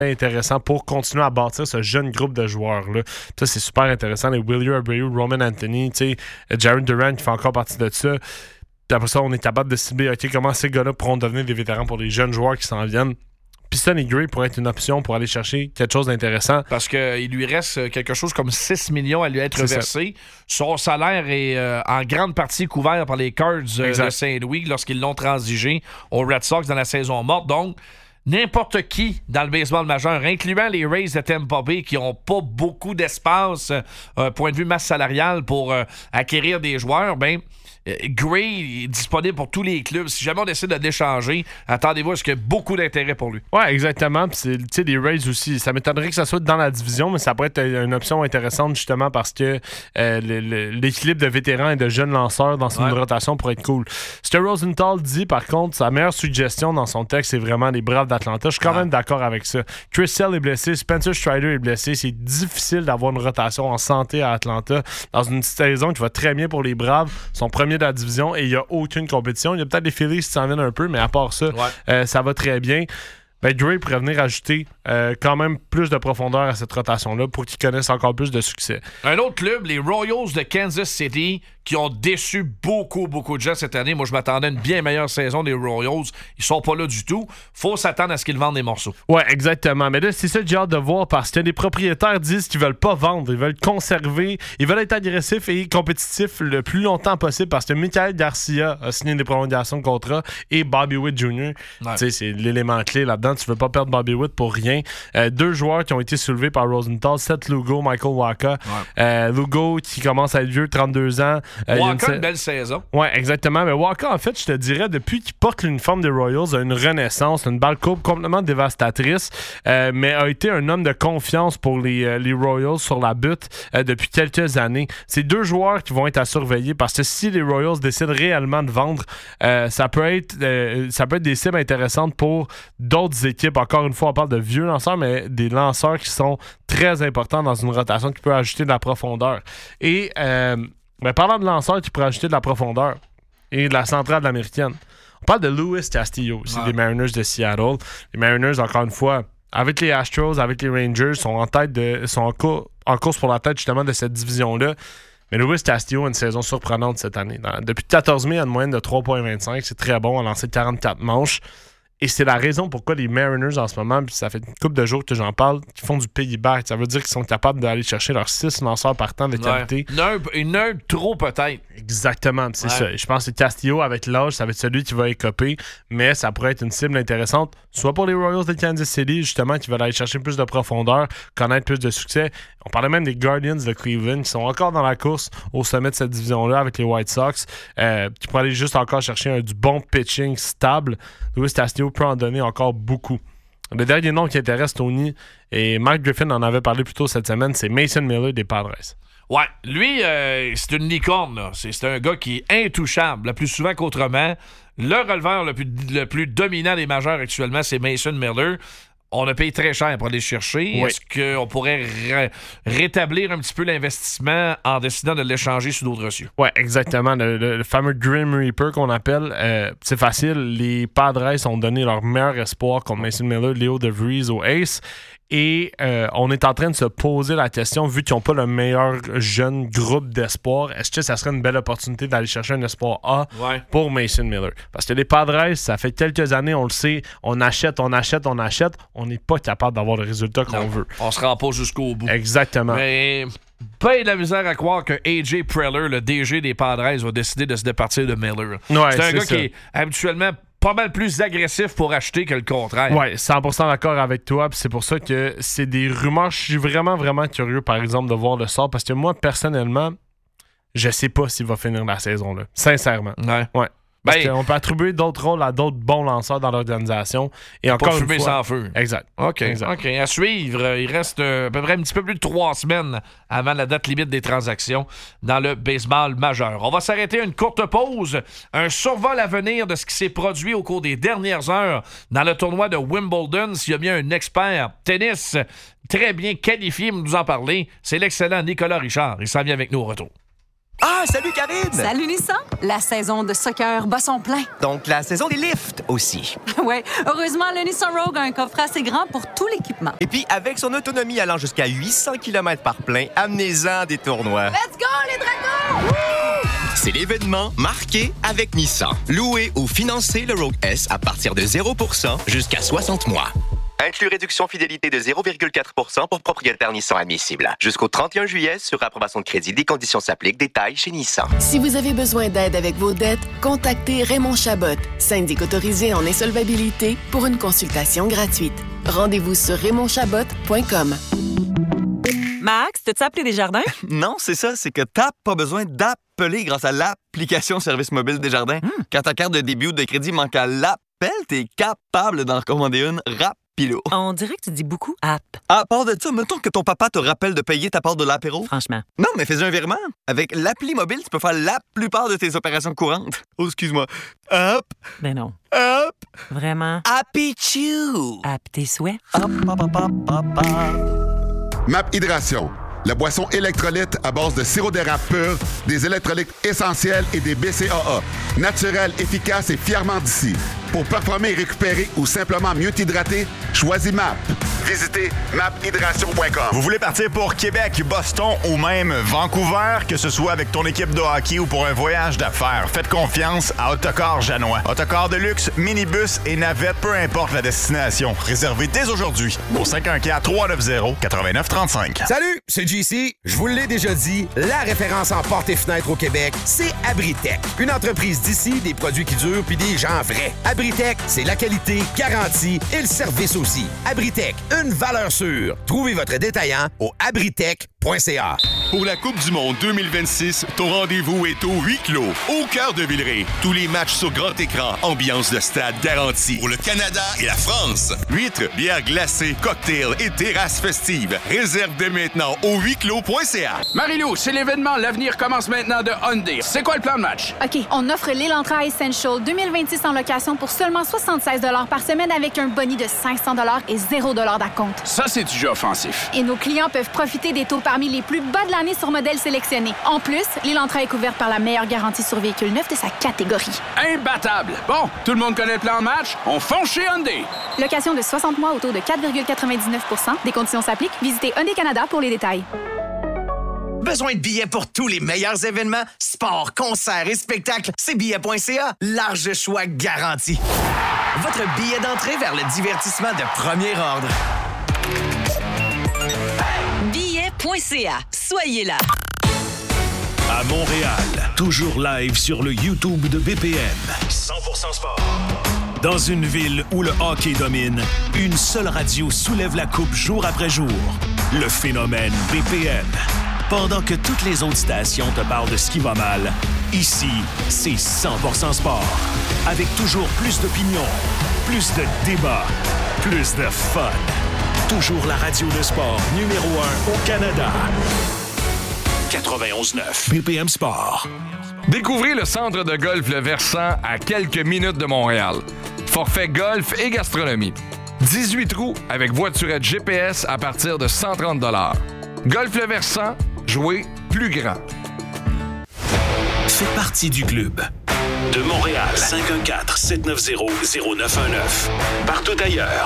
intéressant pour continuer à bâtir ce jeune groupe de joueurs-là. Puis ça, c'est super intéressant. Les Willie Abreu, Roman Anthony, Jaren Duran qui fait encore partie de ça. Puis après ça, on est capable de cibler comment ces gars-là pourront devenir des vétérans pour les jeunes joueurs qui s'en viennent. Puis Sonny Gray pourrait être une option pour aller chercher quelque chose d'intéressant. Parce qu'il lui reste quelque chose comme 6 millions à lui être versé. Son salaire est en grande partie couvert par les Cards de Saint-Louis lorsqu'ils l'ont transigé aux Red Sox dans la saison morte. Donc, n'importe qui dans le baseball majeur, incluant les Rays de Tampa Bay qui n'ont pas beaucoup d'espace, point de vue masse salariale pour acquérir des joueurs, Gray est disponible pour tous les clubs. Si jamais on décide de l'échanger, attendez-vous à ce qu'il y ait beaucoup d'intérêt pour lui. Ouais, exactement. Puis les Rays aussi, ça m'étonnerait que ça soit dans la division, mais ça pourrait être une option intéressante justement parce que l'équilibre de vétérans et de jeunes lanceurs dans une rotation pourrait être cool. Ce que Rosenthal dit, par contre, sa meilleure suggestion dans son texte, c'est vraiment les Braves d'Atlanta. Je suis quand même d'accord avec ça. Chris Sale est blessé, Spencer Strider est blessé. C'est difficile d'avoir une rotation en santé à Atlanta dans une saison qui va très bien pour les Braves. Son premier de la division et il n'y a aucune compétition. Il y a peut-être des Phillies qui s'en viennent un peu, mais à part ça, ça va très bien. Gray pourrait venir ajouter quand même plus de profondeur à cette rotation-là pour qu'ils connaissent encore plus de succès. Un autre club, les Royals de Kansas City, qui ont déçu beaucoup de gens cette année. Moi, je m'attendais à une bien meilleure saison des Royals. Ils sont pas là du tout. Faut s'attendre à ce qu'ils vendent des morceaux. Ouais, exactement. Mais là, c'est ça que j'ai hâte de voir parce que les propriétaires disent qu'ils veulent pas vendre. Ils veulent conserver. Ils veulent être agressifs et compétitifs le plus longtemps possible parce que Michael Garcia a signé des prolongations de contrat et Bobby Witt Jr. C'est l'élément clé là-dedans. Tu veux pas perdre Bobby Witt pour rien. Deux joueurs qui ont été soulevés par Rosenthal, Seth Lugo, Michael Wacha. Lugo qui commence à être vieux, 32 ans. Wacha, une belle saison. Ouais, exactement. Mais Wacha, en fait, je te dirais, depuis qu'il porte l'uniforme des Royals, a une renaissance, une balle courbe complètement dévastatrice, mais a été un homme de confiance pour les Royals sur la butte depuis quelques années. C'est deux joueurs qui vont être à surveiller parce que si les Royals décident réellement de vendre, ça peut être des cibles intéressantes pour d'autres équipes. Encore une fois, on parle de vieux lanceurs, mais des lanceurs qui sont très importants dans une rotation qui peut ajouter de la profondeur. Et parlant de lanceurs qui pourraient ajouter de la profondeur et de la centrale américaine, on parle de Luis Castillo, aussi des Mariners de Seattle. Les Mariners, encore une fois, avec les Astros, avec les Rangers, sont en course pour la tête justement de cette division-là. Mais Luis Castillo a une saison surprenante cette année. Depuis 14 mai, il a une moyenne de 3,25. C'est très bon, a lancé 44 manches. Et c'est la raison pourquoi les Mariners en ce moment, puis ça fait une couple de jours que j'en parle, qui font du piggyback. Ça veut dire qu'ils sont capables d'aller chercher leurs 6 lanceurs partants de qualité. Une heure trop peut-être. Exactement, c'est ça. Je pense que Castillo, avec l'âge, ça va être celui qui va écoper, mais ça pourrait être une cible intéressante, soit pour les Royals de Kansas City, justement, qui veulent aller chercher plus de profondeur, connaître plus de succès. On parlait même des Guardians de Cleveland, qui sont encore dans la course au sommet de cette division-là avec les White Sox, qui pourraient aller juste encore chercher du bon pitching stable. Luis Castillo peut en donner encore beaucoup. Le dernier nom qui intéresse Tony, et Mike Griffin en avait parlé plus tôt cette semaine, c'est Mason Miller des Padres. Ouais, lui, c'est une licorne, là. C'est un gars qui est intouchable, le plus souvent qu'autrement. Le releveur le plus dominant des majeurs actuellement, c'est Mason Miller. On a payé très cher pour aller chercher. Oui. Est-ce qu'on pourrait rétablir un petit peu l'investissement en décidant de l'échanger sous d'autres cieux? Oui, exactement. Le fameux Grim Reaper qu'on appelle, c'est facile. Les Padres ont donné leur meilleur espoir contre Mason Miller, Leo DeVries au Ace. Et on est en train de se poser la question, vu qu'ils n'ont pas le meilleur jeune groupe d'espoir, est-ce que ça serait une belle opportunité d'aller chercher un espoir A pour Mason Miller? Parce que les Padres, ça fait quelques années, on le sait, on achète, on n'est pas capable d'avoir le résultat qu'on veut. On se rend pas jusqu'au bout. Exactement. Mais pas de la misère à croire que A.J. Preller, le DG des Padres, va décider de se départir de Miller. Ouais, c'est un gars qui est habituellement pas mal plus agressif pour acheter que le contraire. Ouais, 100% d'accord avec toi. Puis c'est pour ça que c'est des rumeurs. Je suis vraiment, vraiment curieux, par exemple, de voir le sort. Parce que moi, personnellement, je sais pas s'il va finir la saison, là. Sincèrement. Ouais. Parce qu'on peut attribuer d'autres rôles à d'autres bons lanceurs dans l'organisation. Et encore fumer une fois, sans feu. Exact. OK. À suivre, il reste à peu près un petit peu plus de 3 semaines avant la date limite des transactions dans le baseball majeur. On va s'arrêter à une courte pause. Un survol à venir de ce qui s'est produit au cours des dernières heures dans le tournoi de Wimbledon. S'il y a bien un expert tennis très bien qualifié pour nous en parler, c'est l'excellent Nicolas Richard. Il s'en vient avec nous au retour. Ah, salut Karine! Salut Nissan! La saison de soccer bat son plein. Donc la saison des lifts aussi. Ouais, heureusement, le Nissan Rogue a un coffret assez grand pour tout l'équipement. Et puis avec son autonomie allant jusqu'à 800 km par plein, amenez-en des tournois. Let's go les dragons! C'est l'événement marqué avec Nissan. Louez ou financez le Rogue S à partir de 0% jusqu'à 60 mois. Inclus réduction fidélité de 0,4% pour propriétaire Nissan admissible. Jusqu'au 31 juillet, sur approbation de crédit, des conditions s'appliquent. Détails chez Nissan. Si vous avez besoin d'aide avec vos dettes, contactez Raymond Chabot, syndic autorisé en insolvabilité, pour une consultation gratuite. Rendez-vous sur raymondchabot.com. Max, t'as-tu appelé Desjardins? Non, c'est ça, c'est que t'as pas besoin d'appeler grâce à l'application Service mobile Desjardins. Quand ta carte de débit ou de crédit manque à l'appel, t'es capable d'en recommander une rapilo. On dirait que tu dis beaucoup app. À part de ça, mettons que ton papa te rappelle de payer ta part de l'apéro. Franchement. Non, mais fais un virement. Avec l'appli mobile, tu peux faire la plupart de tes opérations courantes. Oh, excuse-moi. Hop, Ben non. hop, Vraiment. happy chew. App tes souhaits. Hop, hop, hop, hop, hop, hop. MAP Hydration, la boisson électrolyte à base de sirop d'érable pur, des électrolytes essentiels et des BCAA. Naturel, efficace et fièrement d'ici. Pour performer et récupérer ou simplement mieux t'hydrater, choisis MAP. Visitez maphydration.com. Vous voulez partir pour Québec, Boston ou même Vancouver, que ce soit avec ton équipe de hockey ou pour un voyage d'affaires, faites confiance à Autocar Janois. Autocar de luxe, minibus et navette, peu importe la destination. Réservez dès aujourd'hui au 514-390-8935. Salut, c'est JC. Je vous l'ai déjà dit, la référence en portes et fenêtres au Québec, c'est Abritech. Une entreprise d'ici, des produits qui durent puis des gens vrais. Abritech, c'est la qualité, garantie et le service aussi. Abritech, une valeur sûre. Trouvez votre détaillant au abritech.ca. Pour la Coupe du Monde 2026, ton rendez-vous est au huis clos, au cœur de Villeray. Tous les matchs sur grand écran, ambiance de stade garantie. Pour le Canada et la France. Huîtres, bières glacées, cocktails et terrasses festives. Réserve dès maintenant au huisclos.ca. Marie-Lou, c'est l'événement. L'avenir commence maintenant de Hyundai. C'est quoi le plan de match? OK, on offre l'Elantra Essential 2026 en location pour seulement 76 $ par semaine avec un boni de 500 $ et 0 $ d'acompte. Ça, c'est du jeu offensif. Et nos clients peuvent profiter des taux parmi les plus bas de l'année sur modèles sélectionnés. En plus, l'Elantra est couverte par la meilleure garantie sur véhicule neuf de sa catégorie. Imbattable! Bon, tout le monde connaît le plan de match? On fonce chez Hyundai! Location de 60 mois au taux de 4,99 %. Des conditions s'appliquent. Visitez Hyundai Canada pour les détails. Besoin de billets pour tous les meilleurs événements? Sport, concerts et spectacles, c'est billets.ca. Large choix garanti. Votre billet d'entrée vers le divertissement de premier ordre. Billets.ca. Soyez là. À Montréal, toujours live sur le YouTube de BPM. 100% sport. Dans une ville où le hockey domine, une seule radio soulève la coupe jour après jour. Le phénomène BPM. Pendant que toutes les autres stations te parlent de ce qui va mal, ici, c'est 100% sport. Avec toujours plus d'opinions, plus de débats, plus de fun. Toujours la radio de sport numéro 1 au Canada. 91.9 BPM Sport. Découvrez le centre de golf Le Versant à quelques minutes de Montréal. Forfait golf et gastronomie. 18 trous avec voiturette GPS à partir de 130 $. Golf Le Versant, jouer plus grand. Faites partie du club. De Montréal, 514-790-0919. Partout ailleurs,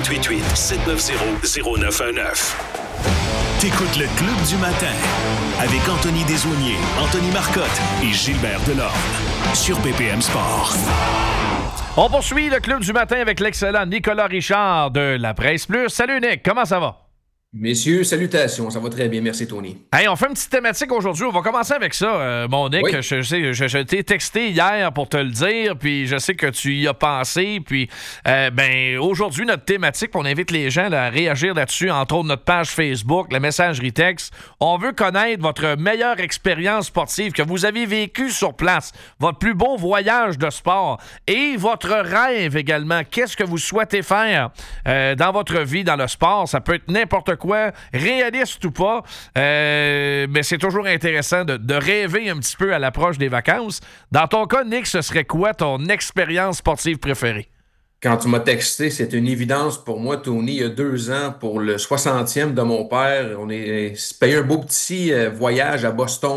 1-888-790-0919. T'écoutes le Club du matin avec Anthony Desaulniers, Anthony Marcotte et Gilbert Delorme sur BPM Sport. On poursuit le Club du matin avec l'excellent Nicolas Richard de La Presse Plus. Salut Nick, comment ça va? Messieurs, salutations, ça va très bien, merci Tony. Hey, on fait une petite thématique aujourd'hui, on va commencer avec ça, mon Nick. Oui. Je t'ai texté hier pour te le dire, puis je sais que tu y as pensé, puis aujourd'hui, notre thématique, on invite les gens là, à réagir là-dessus, entre autres notre page Facebook, la messagerie texte. On veut connaître votre meilleure expérience sportive que vous avez vécue sur place, votre plus beau voyage de sport et votre rêve également. Qu'est-ce que vous souhaitez faire dans votre vie, dans le sport? Ça peut être n'importe quoi, réaliste ou pas, mais c'est toujours intéressant de rêver un petit peu à l'approche des vacances. Dans ton cas, Nick, ce serait quoi ton expérience sportive préférée? Quand tu m'as texté, c'est une évidence pour moi, Tony, il y a 2 ans, pour le 60e de mon père. On est payé un beau petit voyage à Boston,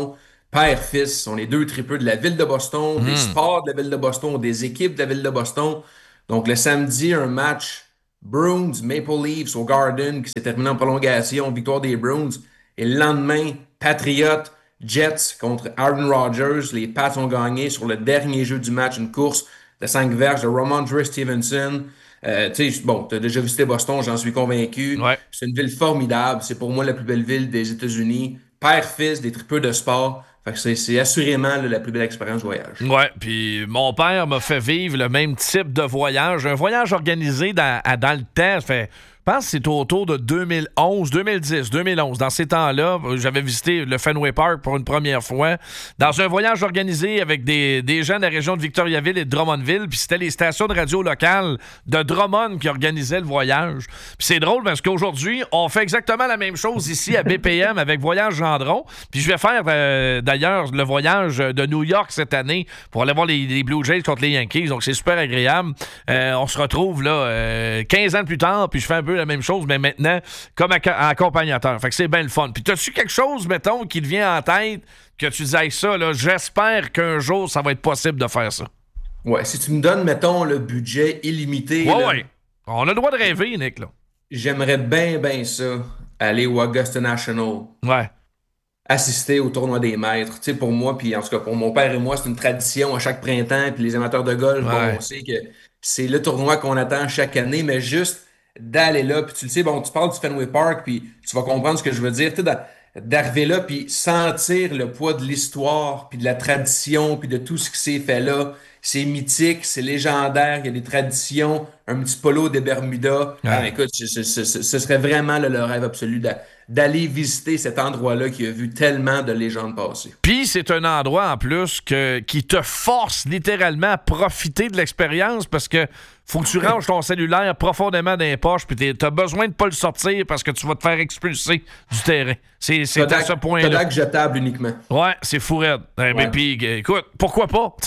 père-fils, sont les 2 tripeux de la ville de Boston, des sports de la ville de Boston, des équipes de la ville de Boston. Donc, le samedi, un match Bruins, Maple Leafs au Garden qui s'est terminé en prolongation, victoire des Bruins. Et le lendemain, Patriots, Jets contre Aaron Rodgers. Les Pats ont gagné sur le dernier jeu du match, une course de 5 verges de Ramondre Stevenson. Tu sais, bon, t'as déjà visité Boston, j'en suis convaincu. Ouais. C'est une ville formidable. C'est pour moi la plus belle ville des États-Unis. Père-fils, des tripeux de sport. Fait que c'est assurément la plus belle expérience de voyage. Ouais, puis mon père m'a fait vivre le même type de voyage. Un voyage organisé dans le temps. Je pense que c'est autour de 2011, 2010, 2011. Dans ces temps-là, j'avais visité le Fenway Park pour une première fois. Dans un voyage organisé avec des gens de la région de Victoriaville et de Drummondville. Puis c'était les stations de radio locales de Drummond qui organisaient le voyage. Puis c'est drôle parce qu'aujourd'hui, on fait exactement la même chose ici à BPM avec Voyage Gendron. Puis je vais faire d'ailleurs le voyage de New York cette année pour aller voir les Blue Jays contre les Yankees. Donc c'est super agréable. On se retrouve là 15 ans plus tard, puis je fais un peu la même chose, mais maintenant comme accompagnateur. Fait que c'est bien le fun. Puis t'as-tu quelque chose, mettons, qui te vient en tête que tu disais ça, là, j'espère qu'un jour ça va être possible de faire ça? Ouais, si tu me donnes, mettons, le budget illimité. Ouais. On a le droit de rêver, Nick, là. J'aimerais bien ça aller au Augusta National. Ouais. Assister au tournoi des maîtres. Tu sais, pour moi, puis en tout cas pour mon père et moi, c'est une tradition à chaque printemps. Puis les amateurs de golf, bon, on sait que c'est le tournoi qu'on attend chaque année, mais juste d'aller là, puis tu le sais, bon, tu parles du Fenway Park, puis tu vas comprendre ce que je veux dire, tu sais, d'arriver là, puis sentir le poids de l'histoire, puis de la tradition, puis de tout ce qui s'est fait là. C'est mythique, c'est légendaire, il y a des traditions, un petit polo des Bermudas. Ouais. Ah, écoute, ce serait vraiment le rêve absolu d'aller visiter cet endroit-là qui a vu tellement de légendes passer. Puis c'est un endroit en plus qui te force littéralement à profiter de l'expérience parce que faut que tu ranges ton cellulaire profondément dans les poches puis t'as besoin de pas le sortir parce que tu vas te faire expulser du terrain. C'est à ce point-là. Kodak jetable uniquement. Ouais, c'est fou raide. Mais puis, écoute, pourquoi pas?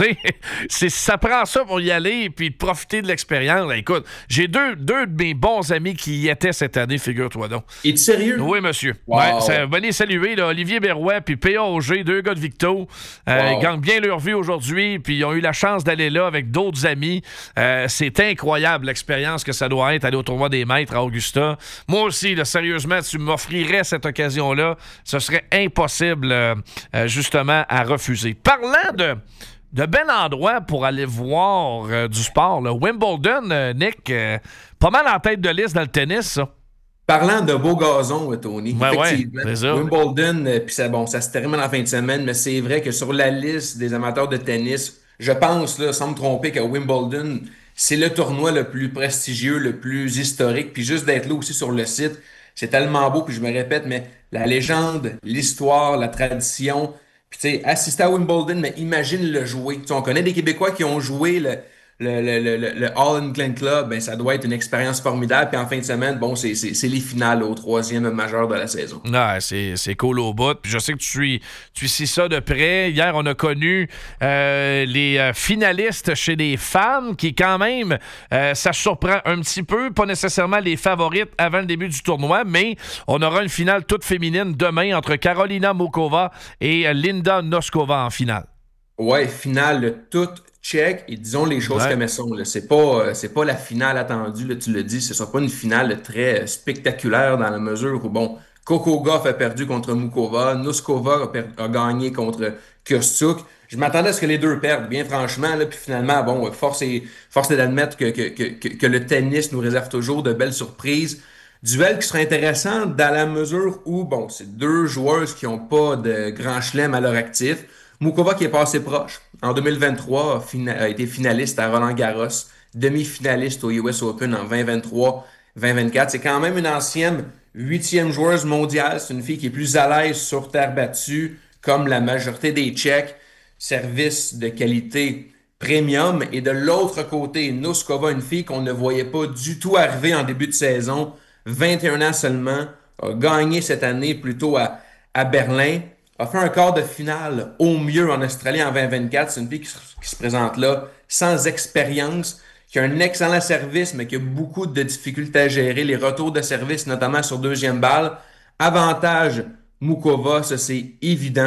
Ça prend ça pour y aller puis profiter de l'expérience. Écoute, j'ai deux de mes bons amis qui y étaient cette année, figure-toi donc. Es-tu sérieux? Oui, monsieur. Wow. Ouais, venez saluer là, Olivier Berrois puis P.A. Auger, 2 gars de Victo. Ils gagnent bien leur vie aujourd'hui puis ils ont eu la chance d'aller là avec d'autres amis. C'est incroyable l'expérience que ça doit être, aller au tournoi des maîtres à Augusta. Moi aussi, là, sérieusement, tu m'offrirais cette occasion-là, ce serait impossible, justement, à refuser. Parlant de bel endroit pour aller voir du sport, là, Wimbledon, Nick, pas mal en tête de liste dans le tennis, ça. Parlant de beau gazon, Tony, effectivement, c'est ça. Wimbledon, puis ça se termine en fin de semaine, mais c'est vrai que sur la liste des amateurs de tennis, je pense, là, sans me tromper, qu'à Wimbledon, c'est le tournoi le plus prestigieux, le plus historique, puis juste d'être là aussi sur le site, c'est tellement beau, puis je me répète, mais la légende, l'histoire, la tradition, puis tu sais, assister à Wimbledon, mais imagine le jouer. Tu sais, on connaît des Québécois qui ont joué le All England Club, ben ça doit être une expérience formidable. Puis en fin de semaine, bon, c'est les finales au 3e majeur de la saison. Ouais, c'est cool au bout. Puis je sais que tu suis ça de près. Hier, on a connu les finalistes chez les femmes qui, quand même, ça surprend un petit peu. Pas nécessairement les favorites avant le début du tournoi, mais on aura une finale toute féminine demain entre Karolina Muchova et Linda Noskova en finale. Ouais, finale toute check, et disons les choses comme elles sont. Là. C'est pas la finale attendue, là, tu le dis, ce sera pas une finale très spectaculaire dans la mesure où, bon, Coco Gauff a perdu contre Muchova, Noskova a gagné contre Kostyuk. Je m'attendais à ce que les deux perdent, bien franchement, là, puis finalement, bon, force est d'admettre que le tennis nous réserve toujours de belles surprises. Duel qui sera intéressant dans la mesure où, bon, c'est deux joueuses qui n'ont pas de grand chelem à leur actif. Muchova qui est passé proche. En 2023, a été finaliste à Roland-Garros, demi-finaliste au US Open en 2023-2024. C'est quand même une ancienne 8e joueuse mondiale. C'est une fille qui est plus à l'aise sur terre battue, comme la majorité des Tchèques. Service de qualité premium. Et de l'autre côté, Noskova, une fille qu'on ne voyait pas du tout arriver en début de saison. 21 ans seulement. A gagné cette année plutôt à Berlin. A fait un quart de finale au mieux en Australie en 2024. C'est une fille qui se présente là sans expérience, qui a un excellent service, mais qui a beaucoup de difficultés à gérer les retours de service, notamment sur deuxième balle. Avantage Muchova, ça c'est évident.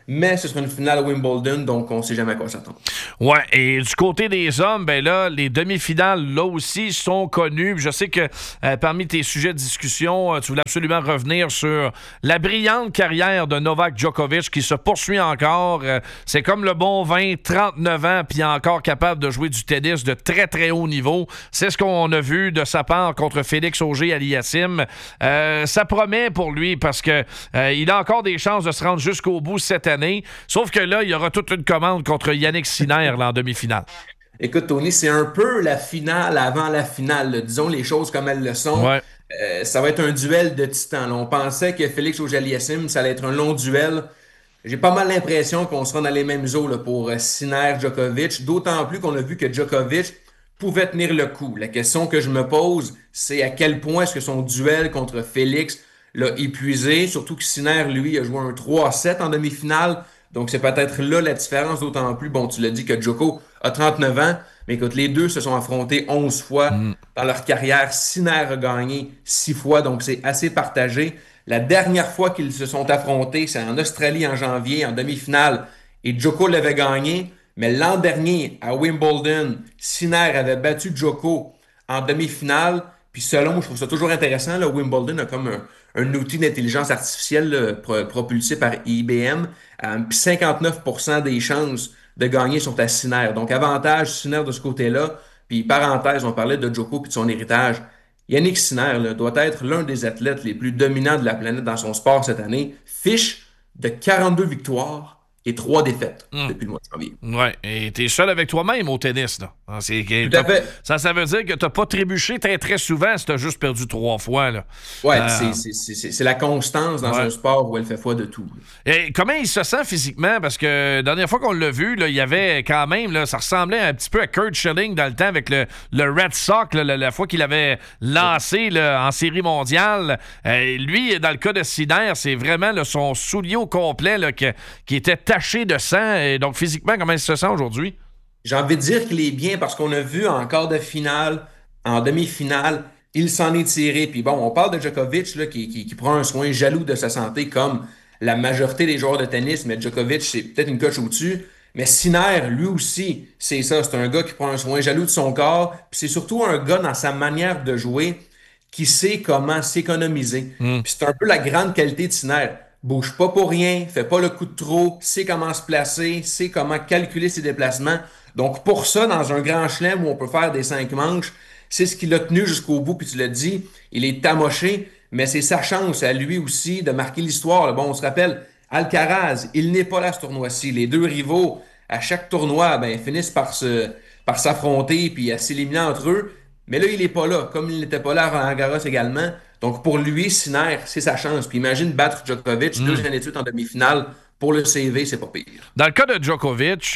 mais ce sera une finale à Wimbledon, donc on ne sait jamais à quoi s'attendre. Ouais, et du côté des hommes, ben là, les demi-finales, là aussi, sont connues. Je sais que parmi tes sujets de discussion, tu voulais absolument revenir sur la brillante carrière de Novak Djokovic qui se poursuit encore. C'est comme le bon vin, 39 ans, puis encore capable de jouer du tennis de très, très haut niveau. C'est ce qu'on a vu de sa part contre Félix Auger-Aliassime. Ça promet pour lui parce que il a encore des chances de se rendre jusqu'au bout cette année. Sauf que là, il y aura toute une commande contre Yannick Sinner là, en demi-finale. Écoute, Tony, c'est un peu la finale avant la finale. Là. Disons les choses comme elles le sont. Ouais. Ça va être un duel de titans. Là. On pensait que Félix Auger-Aliassime, ça allait être un long duel. J'ai pas mal l'impression qu'on sera dans les mêmes eaux là, pour Sinner-Djokovic. D'autant plus qu'on a vu que Djokovic pouvait tenir le coup. La question que je me pose, c'est à quel point est-ce que son duel contre Félix l'a épuisé, surtout que Sinner, lui, a joué un 3-7 en demi-finale. Donc, c'est peut-être là la différence, d'autant plus. Bon, tu l'as dit que Djoko a 39 ans, mais écoute, les deux se sont affrontés 11 fois dans leur carrière. Sinner a gagné 6 fois, donc c'est assez partagé. La dernière fois qu'ils se sont affrontés, c'est en Australie en janvier, en demi-finale, et Djoko l'avait gagné. Mais l'an dernier, à Wimbledon, Sinner avait battu Djoko en demi-finale. Puis selon, je trouve ça toujours intéressant, là, Wimbledon a comme un outil d'intelligence artificielle là, propulsé par IBM. Puis 59% des chances de gagner sont à Sinner. Donc avantage Sinner de ce côté-là. Puis parenthèse, on parlait de Djoko puis de son héritage. Yannick Sinner là, doit être l'un des athlètes les plus dominants de la planète dans son sport cette année. Fiche de 42 victoires et 3 défaites depuis le mois de janvier. Ouais, et t'es seul avec toi-même au tennis, là. Tout à fait. Ça veut dire que t'as pas trébuché très, très souvent si t'as juste perdu 3 fois, là. Ouais, c'est la constance dans un sport où elle fait foi de tout. Et comment il se sent physiquement? Parce que la dernière fois qu'on l'a vu, là, il y avait quand même, là, ça ressemblait un petit peu à Kurt Schilling dans le temps avec le Red Sox, là, la fois qu'il avait lancé là, en série mondiale. Lui, dans le cas de Sinner, c'est vraiment là, son soulier au complet là, qui était taché de sang. Et donc, physiquement, comment il se sent aujourd'hui? J'ai envie de dire qu'il est bien parce qu'on a vu en quart de finale, en demi-finale, il s'en est tiré. Puis bon, on parle de Djokovic là, qui prend un soin jaloux de sa santé comme la majorité des joueurs de tennis, mais Djokovic, c'est peut-être une coche au-dessus. Mais Sinner, lui aussi, c'est ça. C'est un gars qui prend un soin jaloux de son corps. Puis c'est surtout un gars dans sa manière de jouer qui sait comment s'économiser. Puis c'est un peu la grande qualité de Sinner. Bouge pas pour rien, fait pas le coup de trop, sait comment se placer, sait comment calculer ses déplacements. Donc pour ça, dans un grand chelem où on peut faire des 5 manches, c'est ce qui l'a tenu jusqu'au bout, puis tu l'as dit, il est amoché, mais c'est sa chance à lui aussi de marquer l'histoire. Bon, on se rappelle, Alcaraz, il n'est pas là ce tournoi-ci. Les deux rivaux, à chaque tournoi, finissent par s'affronter puis à s'éliminer entre eux. Mais là, il n'est pas là, comme il n'était pas là à Roland Garros également. Donc, pour lui, Sinner, c'est sa chance. Puis imagine battre Djokovic 2 années de suite en demi-finale. Pour le CV, c'est pas pire. Dans le cas de Djokovic,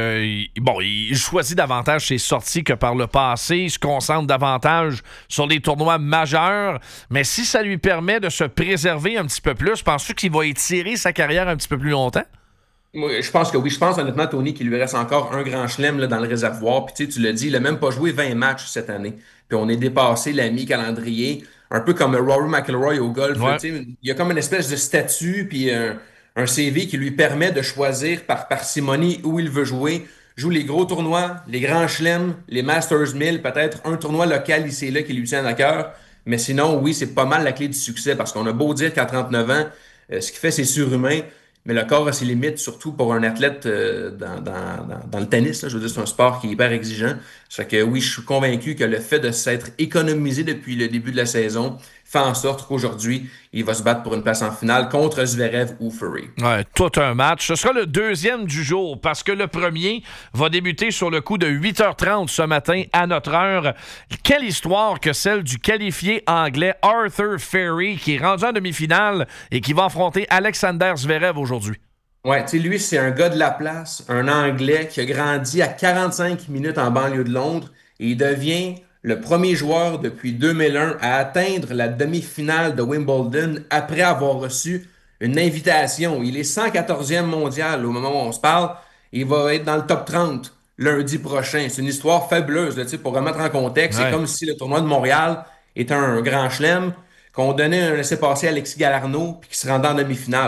il choisit davantage ses sorties que par le passé. Il se concentre davantage sur les tournois majeurs. Mais si ça lui permet de se préserver un petit peu plus, penses-tu qu'il va étirer sa carrière un petit peu plus longtemps? Moi, je pense que oui. Je pense honnêtement, Tony, qu'il lui reste encore un grand chelem là, dans le réservoir. Puis tu l'as dit, il n'a même pas joué 20 matchs cette année. Puis on est dépassé la mi-calendrier. Un peu comme Rory McIlroy au golf. Ouais. Il y a comme une espèce de statut puis un CV qui lui permet de choisir par parcimonie où il veut jouer. Joue les gros tournois, les grands chelems, les Masters 1000, peut-être un tournoi local ici et là qui lui tient à cœur. Mais sinon, oui, c'est pas mal la clé du succès parce qu'on a beau dire qu'à 39 ans, ce qu'il fait, c'est surhumain. Mais le corps a ses limites, surtout pour un athlète dans le tennis. Là. Je veux dire, c'est un sport qui est hyper exigeant. Ça fait que oui, je suis convaincu que le fait de s'être économisé depuis le début de la saison fait en sorte qu'aujourd'hui, il va se battre pour une place en finale contre Zverev ou Fury. Ouais, tout un match. Ce sera le deuxième du jour parce que le premier va débuter sur le coup de 8h30 ce matin à notre heure. Quelle histoire que celle du qualifié anglais Arthur Ferry qui est rendu en demi-finale et qui va affronter Alexander Zverev aujourd'hui. Ouais, tu sais, lui, c'est un gars de la place, un Anglais qui a grandi à 45 minutes en banlieue de Londres et il devient le premier joueur depuis 2001 à atteindre la demi-finale de Wimbledon après avoir reçu une invitation. Il est 114e mondial au moment où on se parle. Il va être dans le top 30 lundi prochain. C'est une histoire fabuleuse, là, pour remettre en contexte. Ouais. C'est comme si le tournoi de Montréal était un grand chelem, qu'on donnait un laissez-passer à Alexis Galarneau puis qu'il se rendait en demi-finale.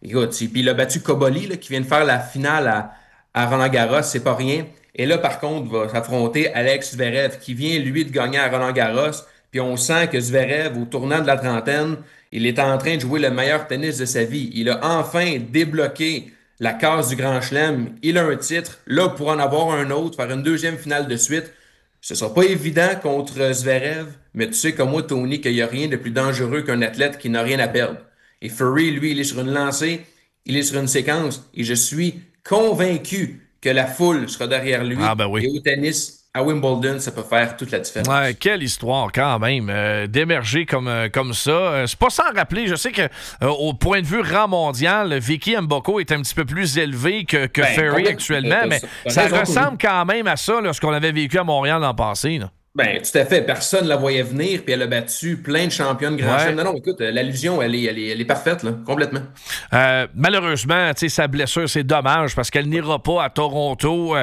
Écoute, puis il a battu Koboli, là, qui vient de faire la finale à Roland-Garros, c'est pas rien. Et là, par contre, va s'affronter Alex Zverev, qui vient, lui, de gagner à Roland-Garros. Puis on sent que Zverev, au tournant de la trentaine, il est en train de jouer le meilleur tennis de sa vie. Il a enfin débloqué la case du Grand Chelem. Il a un titre. Là, pour en avoir un autre, faire une deuxième finale de suite, ce ne sera pas évident contre Zverev, mais tu sais comme moi, Tony, qu'il n'y a rien de plus dangereux qu'un athlète qui n'a rien à perdre. Et Fury, lui, il est sur une lancée, il est sur une séquence, et je suis convaincu que la foule sera derrière lui. Ah ben oui. Et au tennis, à Wimbledon, ça peut faire toute la différence. Ouais, quelle histoire quand même, d'émerger comme ça. C'est pas sans rappeler, je sais que au point de vue rang mondial, Vicky Mboko est un petit peu plus élevé que Ferry actuellement, mais ça ressemble quand même à ça, là, ce qu'on avait vécu à Montréal l'an passé. Là. Ben, tout à fait. Personne ne la voyait venir, puis elle a battu plein de championnes Grand Chelem. Non, écoute, l'allusion, elle est parfaite, là, complètement. Malheureusement, sa blessure, c'est dommage parce qu'elle n'ira pas à Toronto.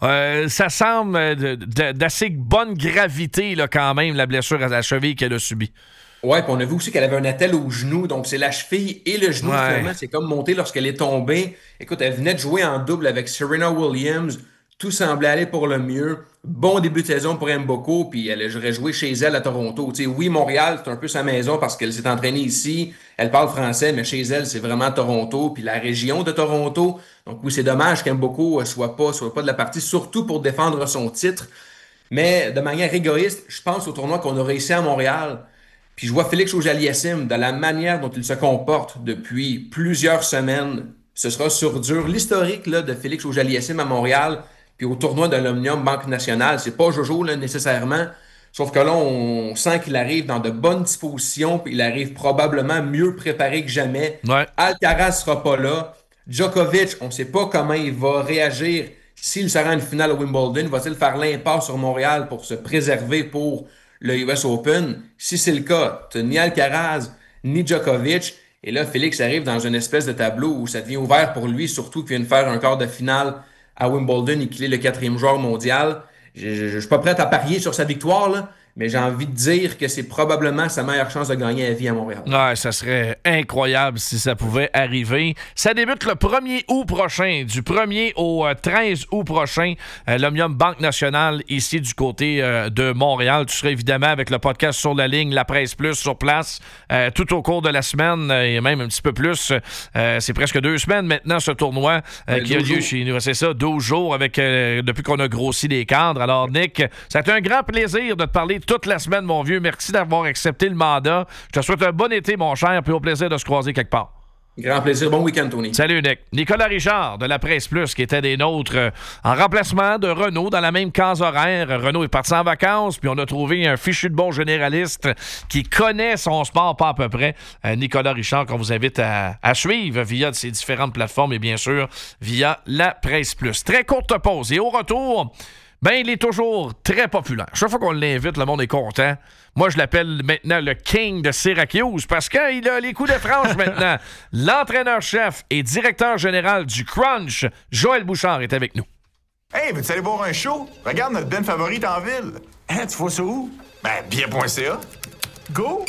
Ça semble d'assez bonne gravité, là, quand même, la blessure à la cheville qu'elle a subie. Oui, puis on a vu aussi qu'elle avait un attelle au genou, donc c'est la cheville et le genou, finalement, c'est comme monté lorsqu'elle est tombée. Écoute, elle venait de jouer en double avec Serena Williams. Tout semblait aller pour le mieux. Bon début de saison pour Mboko, puis elle aurait joué chez elle à Toronto. Tu sais, oui, Montréal, c'est un peu sa maison parce qu'elle s'est entraînée ici. Elle parle français, mais chez elle, c'est vraiment Toronto, puis la région de Toronto. Donc oui, c'est dommage qu'Mboko soit pas de la partie, surtout pour défendre son titre. Mais de manière égoïste, je pense au tournoi qu'on a réussi à Montréal. Puis je vois Félix Auger-Aliassime, de la manière dont il se comporte depuis plusieurs semaines. Ce sera sur dur. L'historique là, de Félix Auger-Aliassime à Montréal, puis au tournoi de l'Omnium Banque Nationale, c'est pas Jojo là, nécessairement. Sauf que là, on sent qu'il arrive dans de bonnes dispositions, puis il arrive probablement mieux préparé que jamais. Ouais. Alcaraz sera pas là. Djokovic, on sait pas comment il va réagir s'il se rend à une finale à Wimbledon. Va-t-il faire l'impasse sur Montréal pour se préserver pour le US Open? Si c'est le cas, t'as ni Alcaraz, ni Djokovic. Et là, Félix arrive dans une espèce de tableau où ça devient ouvert pour lui, surtout qu'il vient de faire un quart de finale à Wimbledon et qu'il est le 4e joueur mondial. Je suis pas prêt à parier sur sa victoire, là, mais j'ai envie de dire que c'est probablement sa meilleure chance de gagner à vie à Montréal. Ouais, ça serait incroyable si ça pouvait arriver. Ça débute le 1er août prochain, du 1er au 13 août prochain, l'Omnium Banque Nationale, ici du côté de Montréal. Tu seras évidemment avec le podcast Sur la ligne, La Presse Plus sur place, tout au cours de la semaine, et même un petit peu plus. C'est presque 2 semaines maintenant, ce tournoi qui a lieu chez nous. C'est ça, 12 jours depuis qu'on a grossi les cadres. Alors, Nick, ça a été un grand plaisir de te parler toute la semaine, mon vieux. Merci d'avoir accepté le mandat. Je te souhaite un bon été, mon cher, puis au plaisir de se croiser quelque part. Grand plaisir. Bon week-end, Tony. Salut, Nick. Nicolas Richard de La Presse Plus, qui était des nôtres en remplacement de Renaud dans la même case horaire. Renaud est parti en vacances, puis on a trouvé un fichu de bon généraliste qui connaît son sport pas à peu près. Nicolas Richard, qu'on vous invite à suivre via ses différentes plateformes et bien sûr via La Presse Plus. Très courte pause. Et au retour, il est toujours très populaire. Chaque fois qu'on l'invite, le monde est content. Moi, je l'appelle maintenant le King de Syracuse parce qu'il a les coups de franche maintenant. L'entraîneur-chef et directeur général du Crunch, Joël Bouchard, est avec nous. Hey, veux-tu aller voir un show? Regarde notre band favorite en ville. Hein, tu vois ça où? Billet.ca. Go!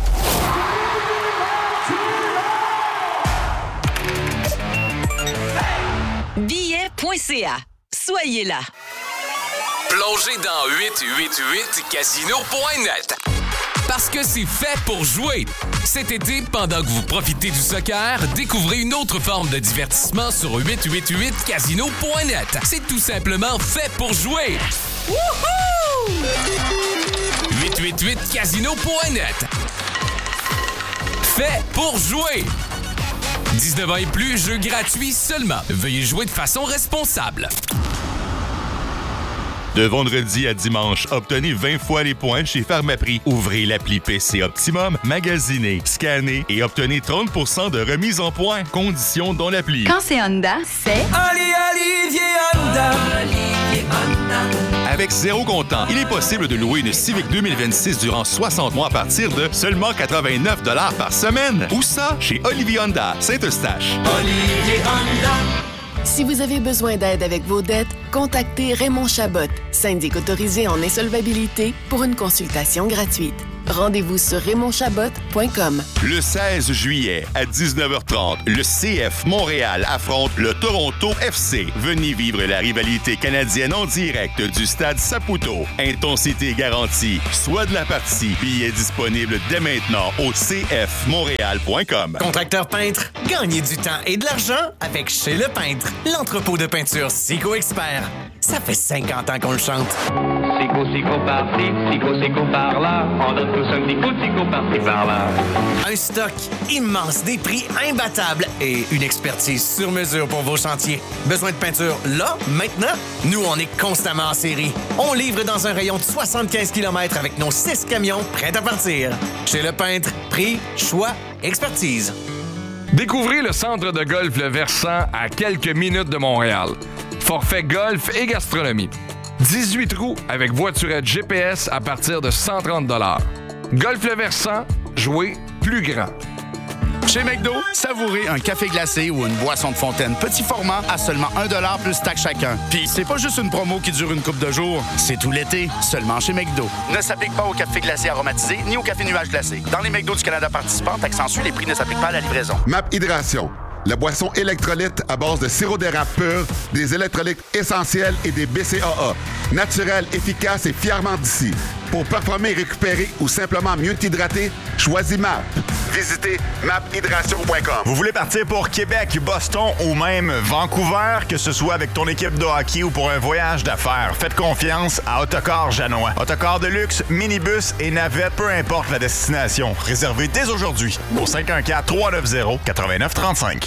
Billet.ca. Soyez là. Plongez dans 888casino.net. Parce que c'est fait pour jouer. Cet été, pendant que vous profitez du soccer, découvrez une autre forme de divertissement sur 888casino.net. C'est tout simplement fait pour jouer. Wouhou! 888casino.net. Fait pour jouer. 19 ans et plus, jeu gratuit seulement. Veuillez jouer de façon responsable. De vendredi à dimanche, obtenez 20 fois les points chez Pharmaprix. Ouvrez l'appli PC Optimum, magasinez, scannez et obtenez 30% de remise en points. Conditions dans l'appli. Quand c'est Honda, c'est... Olivier Honda. Avec zéro comptant, il est possible de louer une Civic 2026 durant 60 mois à partir de seulement 89$ par semaine. Où ça? Chez Olivier Honda, Saint-Eustache. Olivier Honda. Si vous avez besoin d'aide avec vos dettes, contactez Raymond Chabot, syndic autorisé en insolvabilité, pour une consultation gratuite. Rendez-vous sur RaymondChabot.com. Le 16 juillet à 19h30, le CF Montréal affronte le Toronto FC. Venez vivre la rivalité canadienne en direct du stade Saputo. Intensité garantie. Soit de la partie. Billets disponibles dès maintenant au cfmontréal.com. Contracteur peintre, gagnez du temps et de l'argent avec Chez Le Peintre, l'entrepôt de peinture Sico Expert. Ça fait 50 ans qu'on le chante. Sico par-ci, Sico par-là. On donne tous un petit coup de Sico par-ci par-là. Un stock immense, des prix imbattables et une expertise sur mesure pour vos chantiers. Besoin de peinture là, maintenant? Nous, on est constamment en série. On livre dans un rayon de 75 km avec nos 6 camions prêts à partir. Chez Le Peintre, prix, choix, expertise. Découvrez le centre de golf Le Versant à quelques minutes de Montréal. Forfait golf et gastronomie. 18 trous avec voiturette GPS à partir de 130 $. Golf Le Versant, jouez plus grand. Chez McDo, savourez un café glacé ou une boisson de fontaine petit format à seulement 1 $ plus taxe chacun. Puis c'est pas juste une promo qui dure une couple de jours, c'est tout l'été, seulement chez McDo. Ne s'applique pas au café glacé aromatisé ni au café nuage glacé. Dans les McDo du Canada participants, accentue, les prix ne s'appliquent pas à la livraison. MAP Hydration, la boisson électrolyte à base de sirop d'érable pur, des électrolytes essentiels et des BCAA. Naturel, efficace et fièrement d'ici. Pour performer, récupérer ou simplement mieux t'hydrater, choisis MAP. Visitez maphydration.com. Vous voulez partir pour Québec, Boston ou même Vancouver, que ce soit avec ton équipe de hockey ou pour un voyage d'affaires, faites confiance à Autocar Janois. Autocar de luxe, minibus et navette, peu importe la destination. Réservez dès aujourd'hui au 514-390-8935.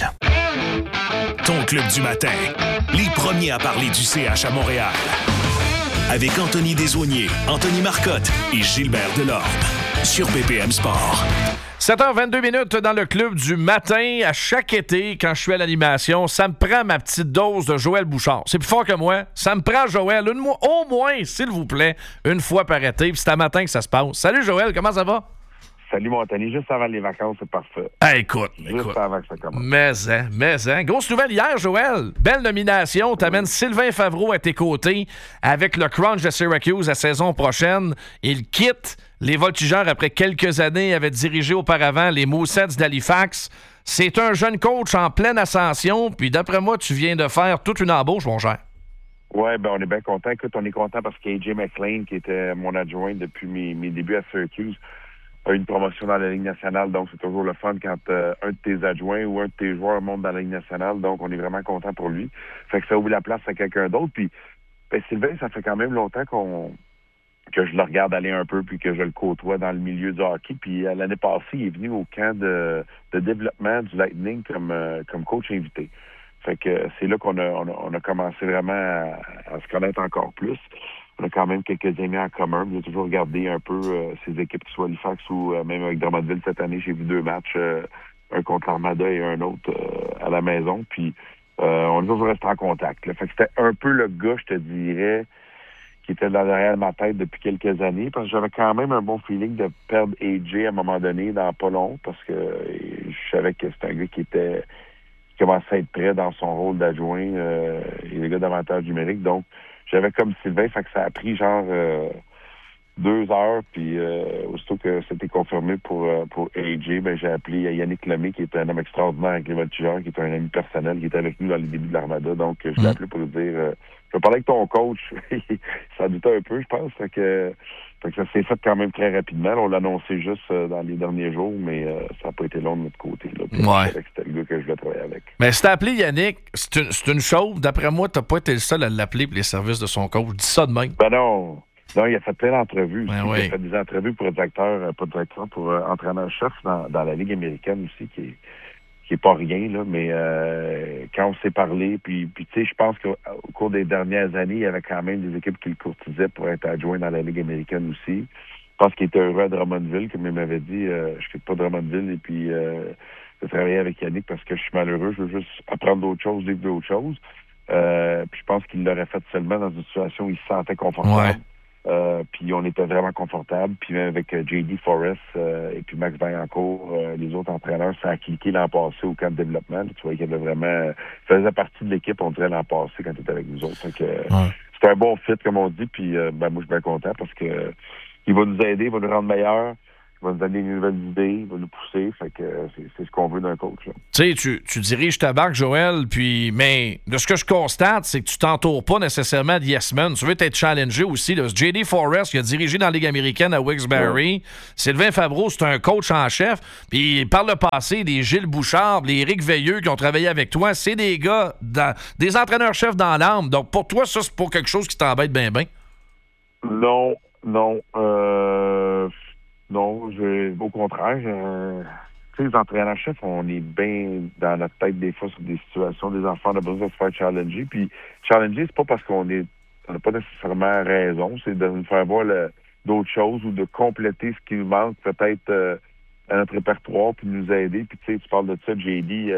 Ton club du matin, les premiers à parler du CH à Montréal. Avec Anthony Desaulniers, Anthony Marcotte et Gilbert Delorme. Sur BPM Sport. 7h22 dans le club du matin. À chaque été, quand je suis à l'animation, ça me prend ma petite dose de Joël Bouchard. C'est plus fort que moi. Ça me prend Joël, au moins, s'il vous plaît, une fois par été. Puis c'est à matin que ça se passe. Salut Joël, comment ça va? Salut mon Anthony, juste avant les vacances, c'est parfait. Écoute. Juste avant que ça commence. Mais. Grosse nouvelle hier, Joël. Belle nomination. T'amènes Sylvain Favreau à tes côtés avec le Crunch de Syracuse la saison prochaine. Il quitte les Voltigeurs après quelques années. Il avait dirigé auparavant les Moussets d'Halifax. C'est un jeune coach en pleine ascension. Puis d'après moi, tu viens de faire toute une embauche, mon cher. Oui, on est bien content. Écoute, on est content parce qu'AJ McLean, qui était mon adjoint depuis mes débuts à Syracuse, a une promotion dans la Ligue nationale, donc c'est toujours le fun quand un de tes adjoints ou un de tes joueurs monte dans la Ligue nationale, donc on est vraiment content pour lui. Fait que ça ouvre la place à quelqu'un d'autre, puis Sylvain, ça fait quand même longtemps que je le regarde aller un peu, puis que je le côtoie dans le milieu du hockey, puis l'année passée, il est venu au camp de développement du Lightning comme coach invité. Fait que c'est là qu'on a commencé vraiment à se connaître encore plus. On a quand même quelques amis en commun. J'ai toujours regardé un peu ces équipes, que ce soit Halifax ou même avec Drummondville cette année. J'ai vu 2 matchs, un contre l'Armada et un autre à la maison. Puis on est toujours resté en contact. Là. Fait que c'était un peu le gars, je te dirais, qui était derrière ma tête depuis quelques années. Parce que j'avais quand même un bon feeling de perdre AJ à un moment donné dans pas long. Parce que je savais que c'était un gars qui commençait à être prêt dans son rôle d'adjoint et le gars d'avantage numérique. Donc, j'avais comme Sylvain, fait que ça a pris genre 2 heures, puis aussitôt que c'était confirmé pour AJ, j'ai appelé Yannick Lemay, qui est un homme extraordinaire avec les Voltigeurs, qui est un ami personnel, qui était avec nous dans les débuts de l'Armada. Donc, je l'ai appelé pour lui dire je vais parler avec ton coach. Ça doutait un peu, je pense. Fait que ça s'est fait quand même très rapidement. On l'a annoncé juste dans les derniers jours, mais ça n'a pas été long de notre côté. Là. C'était le gars que je voulais travailler avec. Mais si t'as appelé Yannick, c'est une chose. D'après moi, t'as pas été le seul à l'appeler pour les services de son coach. Dis ça de même. Ben non. Non, il a fait plein d'entrevues. Ben Il a fait des entrevues pour pour entraîneur-chef dans la Ligue américaine aussi, qui est pas rien, là, mais quand on s'est parlé, puis tu sais, je pense qu'au cours des dernières années, il y avait quand même des équipes qui le courtisaient pour être adjoint dans la Ligue américaine aussi. Je pense qu'il était heureux à Drummondville, comme il m'avait dit, je quitte pas Drummondville, et puis de travailler avec Yannick parce que je suis malheureux, je veux juste apprendre d'autres choses, vivre d'autres choses. Puis je pense qu'il l'aurait fait seulement dans une situation où il se sentait confortable. Puis on était vraiment confortable. Puis même avec J.D. Forrest et puis Max Vaillancourt, les autres entraîneurs, ça a cliqué l'an passé au camp de développement. Tu vois qu'il avait vraiment faisait partie de l'équipe, on dirait, l'an passé quand il était avec nous autres. C'était un bon fit, comme on dit. Puis moi, je suis bien content parce que il va nous aider, il va nous rendre meilleurs. va nous donner des nouvelles idées, il va nous pousser. Fait que c'est ce qu'on veut d'un coach. Tu sais, tu diriges ta barque, Joël, mais de ce que je constate, c'est que tu t'entoures pas nécessairement de yes men. Tu veux être challengé aussi. Là. J.D. Forrest, qui a dirigé dans la Ligue américaine à Wilkes-Barre. Sylvain Favreau, c'est un coach en chef. Puis par le passé, des Gilles Bouchard, les Éric Veilleux qui ont travaillé avec toi, c'est des gars, des entraîneurs-chefs dans l'âme. Donc pour toi, ça, c'est pas quelque chose qui t'embête bien. Non. Non, au contraire, tu sais, les entraîneurs-chefs, on est bien dans notre tête des fois sur des situations, des enfants, on a besoin de se faire challenger. Puis challenger, c'est pas parce qu'on n'a pas nécessairement raison, c'est de nous faire voir d'autres choses ou de compléter ce qui nous manque peut-être à notre répertoire puis de nous aider. Puis tu sais, tu parles de ça, JD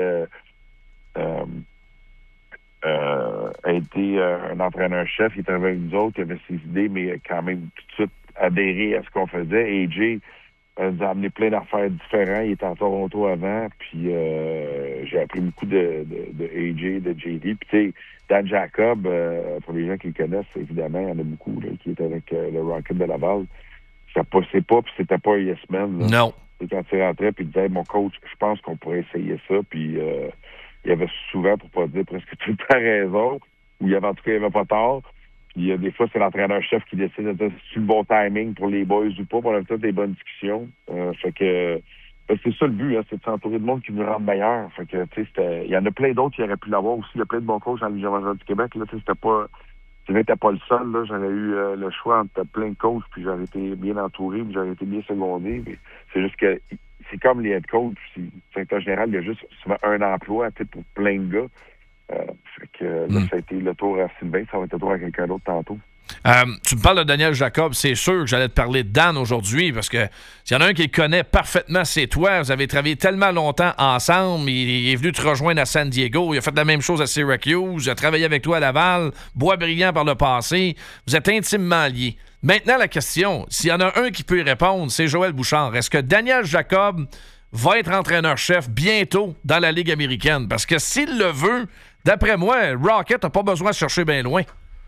a été un entraîneur-chef, il était avec nous autres, il avait ses idées, mais quand même tout de suite adhéré à ce qu'on faisait. AJ nous a amené plein d'affaires différentes. Il était à Toronto avant, puis j'ai appris beaucoup de AJ, de JD. Puis tu sais, Dan Jacob, pour les gens qui le connaissent, évidemment, il y en a beaucoup, là, qui est avec le Rocket de Laval. Ça passait pas, puis c'était pas un yes man. Là. Non. Et quand il rentrait, puis il disait, mon coach, je pense qu'on pourrait essayer ça, puis il y avait souvent, pour pas dire presque tout le temps raison, ou il y avait en tout cas, il n'y avait pas tort. Puis des fois, c'est l'entraîneur-chef qui décide de dire si c'est le bon timing pour les boys ou pas, pour avoir des bonnes discussions. Fait que c'est ça le but, hein, c'est de s'entourer de monde qui nous rend meilleurs. Fait que tu sais, il y en a plein d'autres qui auraient pu l'avoir aussi. Il y a plein de bons coachs dans la Ligue majeure du Québec. Là, c'était pas. Tu n'étais pas le seul, là. J'aurais eu le choix entre plein de coachs, puis j'aurais été bien entouré, puis j'aurais été bien secondé. Mais c'est juste que c'est comme les head coachs. En général, il y a juste souvent un emploi pour plein de gars. Fait que là, ça a été le tour à Sylvain, ça va être le tour à quelqu'un d'autre tantôt. Tu me parles de Daniel Jacob, c'est sûr que j'allais te parler de Dan aujourd'hui, parce que s'il y en a un qui le connaît parfaitement, c'est toi. Vous avez travaillé tellement longtemps ensemble, il est venu te rejoindre à San Diego, il a fait la même chose à Syracuse, il a travaillé avec toi à Laval, Boisbriand par le passé, vous êtes intimement liés. Maintenant, la question, s'il y en a un qui peut y répondre, c'est Joël Bouchard. Est-ce que Daniel Jacob va être entraîneur-chef bientôt dans la Ligue américaine? Parce que s'il le veut, d'après moi, Rocket n'a pas besoin de chercher bien loin.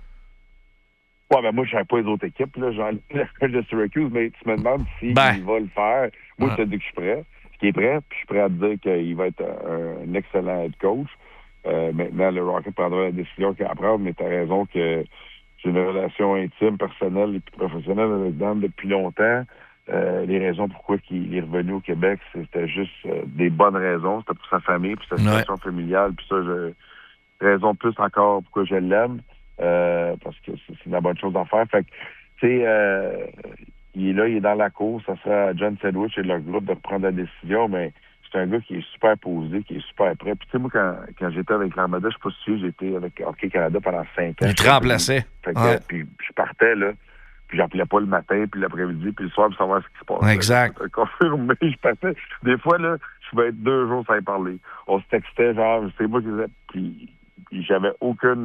Ouais, ben moi, je ne savais pas les autres équipes. Là. J'en ai la coach de Syracuse, mais tu me demandes s'il va le faire. Moi, je te dis que je suis prêt. Qui est prêt, puis je suis prêt à te dire qu'il va être un excellent head coach. Maintenant, le Rocket prendra la décision qu'il a à prendre, mais tu as raison que j'ai une relation intime, personnelle et puis professionnelle avec Dan depuis longtemps. Les raisons pourquoi il est revenu au Québec, c'était juste des bonnes raisons. C'était pour sa famille, puis sa situation familiale, puis ça, raison plus encore pourquoi je l'aime, parce que c'est la bonne chose à faire. Fait que, tu sais, il est là, il est dans la course, ça sera à John Sedgwick et leur groupe de prendre la décision, mais c'est un gars qui est super posé, qui est super prêt. Puis tu sais, moi, quand j'étais avec l'Armada, je sais pas si tu sais, j'étais avec Hockey Canada pendant 5 ans. Il te remplaçait. Fait que, puis je partais, là. Puis j'appelais pas le matin, puis l'après-midi, puis le soir pour savoir ce qui se passe. Exact. Confirmé, je passais. Des fois, là, je pouvais être 2 jours sans y parler. On se textait, genre, c'est moi qui disais, puis j'avais aucune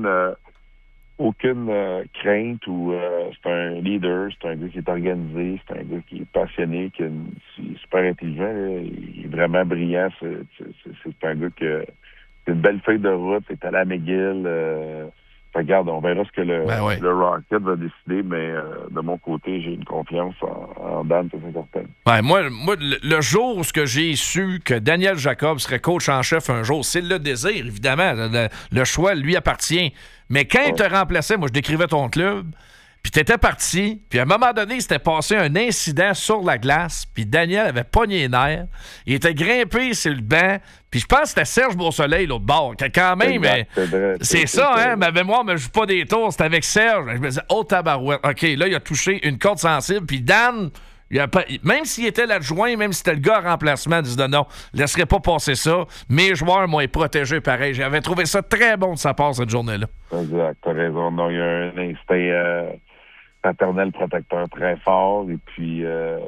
crainte ou c'est un leader, c'est un gars qui est organisé, c'est un gars qui est passionné, qui est super intelligent, là. Il est vraiment brillant. C'est un gars qui a une belle feuille de route, c'est allé à McGill. Regarde, on verra ce que le Rocket va décider, mais de mon côté, j'ai une confiance en Dan, c'est certain. Ouais, moi, le jour où j'ai su que Daniel Jacob serait coach en chef un jour, c'est le désir, évidemment. Le choix lui appartient. Mais quand il te remplaçait, moi, je décrivais ton club, puis t'étais parti, puis à un moment donné, il s'était passé un incident sur la glace, puis Daniel avait pogné les nerfs, il était grimpé sur le banc, puis je pense que c'était Serge Beausoleil, l'autre bord, quand même, c'est ça, hein, ma mémoire me joue pas des tours, c'était avec Serge, je me disais, oh tabarouette, OK, là, il a touché une corde sensible, puis Dan, même s'il était l'adjoint, même si c'était le gars en remplacement, il disait non, laisserait pas passer ça, mes joueurs m'ont protégé pareil, j'avais trouvé ça très bon de sa part, cette journée-là. Exact, t'as raison, non, il y a un instinct paternel protecteur très fort, et puis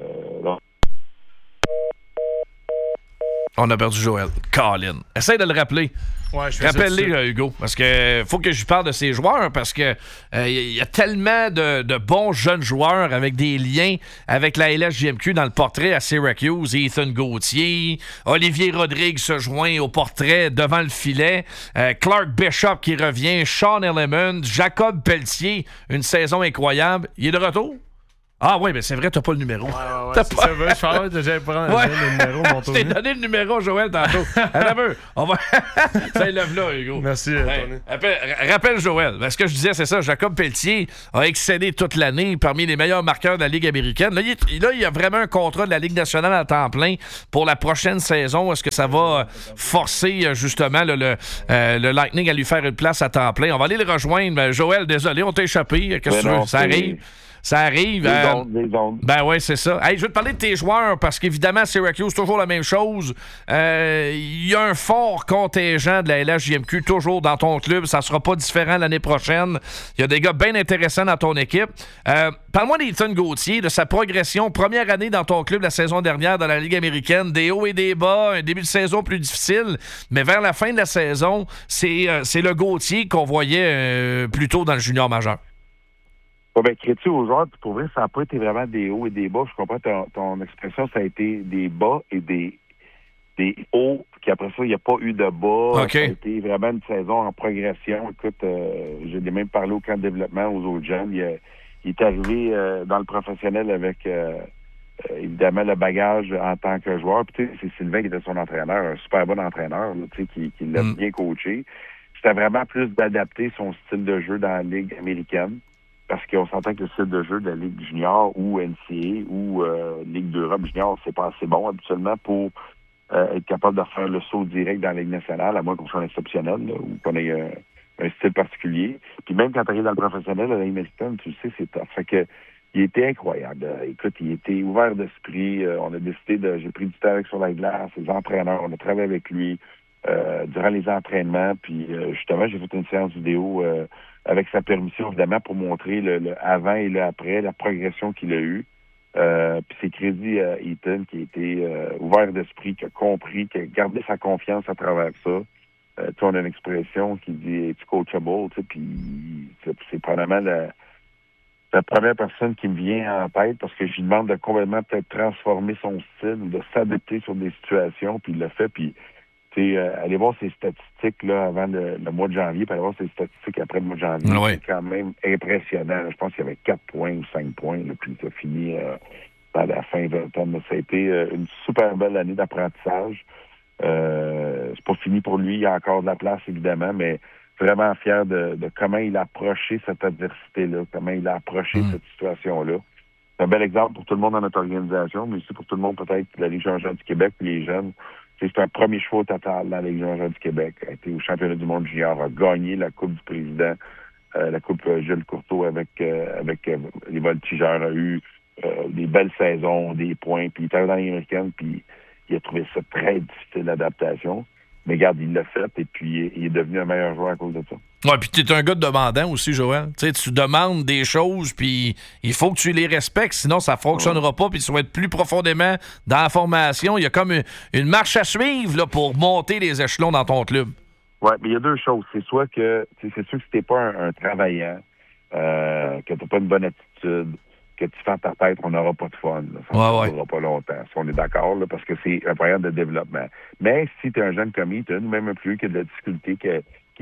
on a perdu Joël. Colin. Essaye de le rappeler. Ouais, rappelle-les, Hugo, parce que faut que je parle de ces joueurs, parce que il y a tellement de bons jeunes joueurs avec des liens avec la LHJMQ dans le portrait à Syracuse. Ethan Gauthier, Olivier Rodrigue se joint au portrait devant le filet, Clark Bishop qui revient, Sean Elliman, Jacob Pelletier, une saison incroyable. Il est de retour? Ah oui, mais c'est vrai, t'as pas le numéro. Ouais, c'est ça. Je parlais que j'allais prendre le numéro, mon tour. Je t'ai donné le numéro, Joël, tantôt. On va... Ça, il lève là, Hugo. Merci, Tony. Rappelle Joël. Ce que je disais, c'est ça. Jacob Pelletier a excellé toute l'année parmi les meilleurs marqueurs de la Ligue américaine. Là, il y a vraiment un contrat de la Ligue nationale à temps plein pour la prochaine saison. Est-ce que ça va forcer, justement, le Lightning à lui faire une place à temps plein? On va aller le rejoindre. Joël, désolé, on t'a échappé. Qu'est-ce que tu veux? Ça arrive. Ça arrive. Des ondes. Ben oui, c'est ça. Hey, je veux te parler de tes joueurs parce qu'évidemment, Syracuse, toujours la même chose. Il y a un fort contingent de la LHJMQ toujours dans ton club. Ça sera pas différent l'année prochaine. Il y a des gars bien intéressants dans ton équipe. Parle-moi d'Ethan Gauthier, de sa progression. Première année dans ton club la saison dernière dans la Ligue américaine. Des hauts et des bas. Un début de saison plus difficile. Mais vers la fin de la saison, c'est le Gauthier qu'on voyait plus tôt dans le junior majeur. Crées-tu aux joueurs, puis pour vrai, ça n'a pas été vraiment des hauts et des bas. Je comprends ton expression, ça a été des bas et des hauts, puis après ça, il n'y a pas eu de bas. Okay. Ça a été vraiment une saison en progression. Écoute, j'ai même parlé au camp de développement aux autres jeunes. Il est arrivé dans le professionnel avec, évidemment, le bagage en tant que joueur. Puis tu sais, c'est Sylvain qui était son entraîneur, un super bon entraîneur, là, tu sais, qui l'a bien coaché. C'était vraiment plus d'adapter son style de jeu dans la Ligue américaine. Parce qu'on s'entend que le style de jeu de la Ligue junior ou NCAA ou Ligue d'Europe junior, c'est pas assez bon habituellement pour être capable de faire le saut direct dans la Ligue nationale, à moins qu'on soit un exceptionnel là, ou qu'on ait un style particulier. Puis même quand tu arrives dans le professionnel, à la Ligue américaine, tu le sais, c'est tough. Fait que il était incroyable. Écoute, il était ouvert d'esprit. On a décidé j'ai pris du temps avec sur la glace, les entraîneurs, on a travaillé avec lui durant les entraînements. Puis justement, j'ai fait une séance vidéo avec sa permission, évidemment, pour montrer le avant et le après, la progression qu'il a eue. Puis c'est crédit à Ethan qui a été ouvert d'esprit, qui a compris, qui a gardé sa confiance à travers ça. Tu sais, on a une expression qui dit « it's coachable », tu sais, puis c'est probablement la première personne qui me vient en tête parce que je lui demande de complètement peut-être transformer son style, de s'adapter sur des situations, puis il le fait, puis allez voir ses statistiques là, avant le mois de janvier, puis allez voir ses statistiques après le mois de janvier. Ouais. C'est quand même impressionnant. Je pense qu'il y avait 4 points ou 5 points, là, puis ça finit à la fin vingtaine. Ça a été une super belle année d'apprentissage. C'est pas fini pour lui, il y a encore de la place, évidemment, mais vraiment fier de comment il a approché cette adversité-là, comment il a approché cette situation-là. C'est un bel exemple pour tout le monde dans notre organisation, mais aussi pour tout le monde, peut-être, la Ligue junior du Québec, puis les jeunes. C'est un premier choix total dans la Ligue junior du Québec. A été au championnat du monde junior, a gagné la Coupe du Président, la Coupe Jules Courteau avec les Voltigeurs, a eu des belles saisons, des points, puis il est arrivé dans la Ligue américaine, puis il a trouvé ça très difficile d'adaptation. Mais regarde, il l'a fait, et puis il est devenu un meilleur joueur à cause de ça. Ouais, puis tu es un gars de demandant aussi, Joël. T'sais, tu demandes des choses, puis il faut que tu les respectes, sinon ça ne fonctionnera pas, puis tu vas être plus profondément dans la formation. Il y a comme une marche à suivre là, pour monter les échelons dans ton club. Oui, mais il y a deux choses. C'est soit que, c'est sûr que si tu n'es pas un travaillant, que tu n'as pas une bonne attitude, que tu fais ta tête, on n'aura pas de fun. Là. Ça ne durera pas longtemps. Si on est d'accord, là, parce que c'est un programme de développement. Mais si tu es un jeune comme Ethan, même un plus qui a de la difficulté,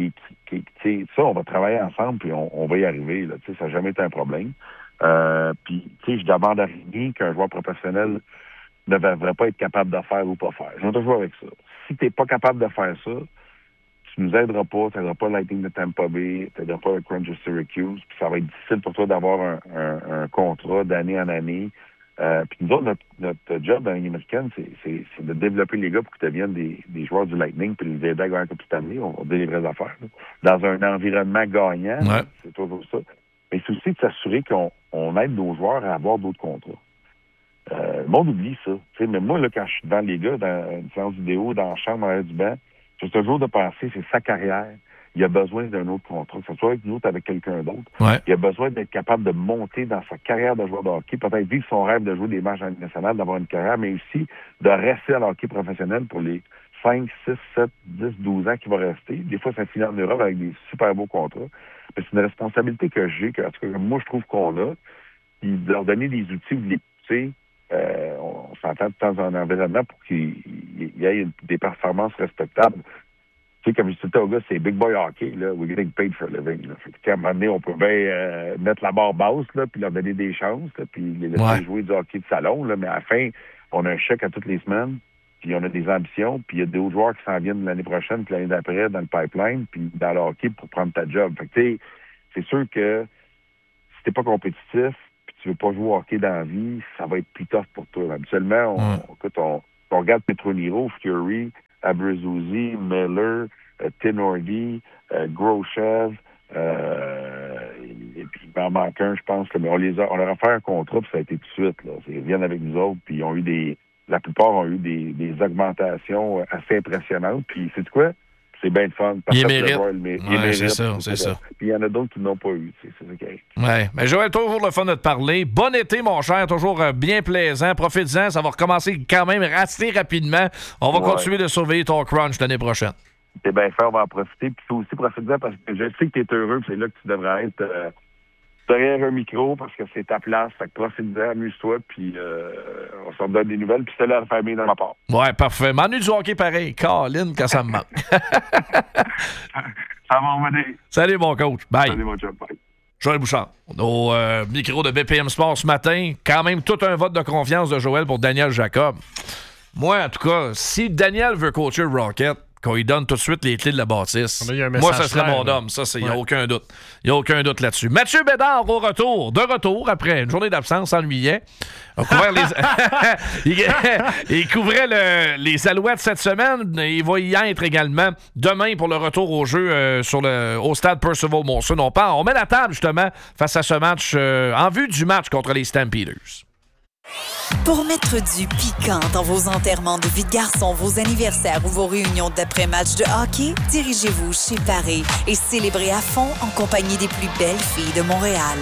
ça, on va travailler ensemble, puis on va y arriver. Là, ça n'a jamais été un problème. Puis, je demande à rien qu'un joueur professionnel ne devrait pas être capable de faire ou pas faire. Je vais toujours avec ça. Si tu n'es pas capable de faire ça, tu nous aideras pas, tu n'aideras pas le Lightning de Tampa Bay, tu n'aideras pas le Crunch de Syracuse, puis ça va être difficile pour toi d'avoir un contrat d'année en année. Puis nous autres, notre job dans l'Union américaine, c'est de développer les gars pour qu'ils deviennent des joueurs du Lightning, puis les aider à gagner la Coupe Stanley. On va dire les vraies affaires. Là. Dans un environnement gagnant, c'est toujours ça. Mais c'est aussi de s'assurer qu'on aide nos joueurs à avoir d'autres contrats. Le monde oublie ça. T'sais, mais moi, là, quand je suis devant les gars, dans une séance vidéo, dans la chambre, en arrière du banc, j'ai toujours de penser, c'est sa carrière. Il a besoin d'un autre contrat, que ce soit avec nous ou avec quelqu'un d'autre. Ouais. Il a besoin d'être capable de monter dans sa carrière de joueur de hockey, peut-être vivre son rêve de jouer des matchs nationaux, d'avoir une carrière, mais aussi de rester à l'hockey professionnel pour les 5, 6, 7, 10, 12 ans qui va rester. Des fois, ça finit en Europe avec des super beaux contrats. Mais c'est une responsabilité que j'ai, en tout cas, moi, je trouve qu'on a, puis de leur donner des outils ou de les pousser. On s'entend dans un environnement pour qu'il y ait des performances respectables. Tu sais, comme je disais au gars, c'est big boy hockey, là. We're getting paid for a living, là. Fait que, à un moment donné, on peut bien mettre la barre basse, là, puis leur donner des chances, là, puis les laisser jouer du hockey de salon, là. Mais à la fin, on a un chèque à toutes les semaines, puis on a des ambitions, puis il y a d'autres joueurs qui s'en viennent l'année prochaine, puis l'année d'après, dans le pipeline, puis dans le hockey pour prendre ta job. Fait que, tu sais, c'est sûr que si t'es pas compétitif, puis tu veux pas jouer au hockey dans la vie, ça va être plus tough pour toi. Habituellement, on regarde Petroniro, Fury, Abruzzese, Miller, Tenordi, Groshev, et puis il en manque un, je pense, mais on leur a fait un contrat, puis ça a été tout de suite. Là. Ils viennent avec nous autres, puis la plupart ont eu des augmentations assez impressionnantes. Puis c'est quoi? C'est bien de fun. Il mérite. C'est ça. Puis il y en a d'autres qui n'ont pas eu. C'est ça qui arrive. Ouais. Mais Joël, toujours le fun de te parler. Bon été, mon cher. Toujours bien plaisant. Profite-en. Ça va recommencer quand même assez rapidement. On va continuer de surveiller ton crunch l'année prochaine. C'est bien fait. On va en profiter. Puis il faut aussi profiter parce que je sais que tu es heureux. C'est là que tu devrais être derrière un micro parce que c'est ta place. Fait que profite-en, amuse-toi. Puis on s'en donne des nouvelles. Puis c'est la famille dans ma part. Ouais, parfait. M'ennuie du hockey pareil. Caroline, quand ça me manque. Ça va revenir. Salut, mon coach. Bye. Salut, mon chum. Bye. Joël Bouchard, au micro de BPM Sport ce matin. Quand même tout un vote de confiance de Joël pour Daniel Jacob. Moi, en tout cas, si Daniel veut coacher le Rocket, qu'on lui donne tout de suite les clés de la bâtisse, moi, ça serait mon homme. Ça, il n'y a aucun doute. Il n'y a aucun doute là-dessus. Mathieu Bédard de retour après une journée d'absence ennuyée. Il couvrait les Alouettes cette semaine. Il va y être également demain pour le retour au jeu au stade Percival Molson. On met la table justement face à ce match en vue du match contre les Stampeders. Pour mettre du piquant dans vos enterrements de vie de garçon, vos anniversaires ou vos réunions d'après-match de hockey, dirigez-vous chez Paré et célébrez à fond en compagnie des plus belles filles de Montréal.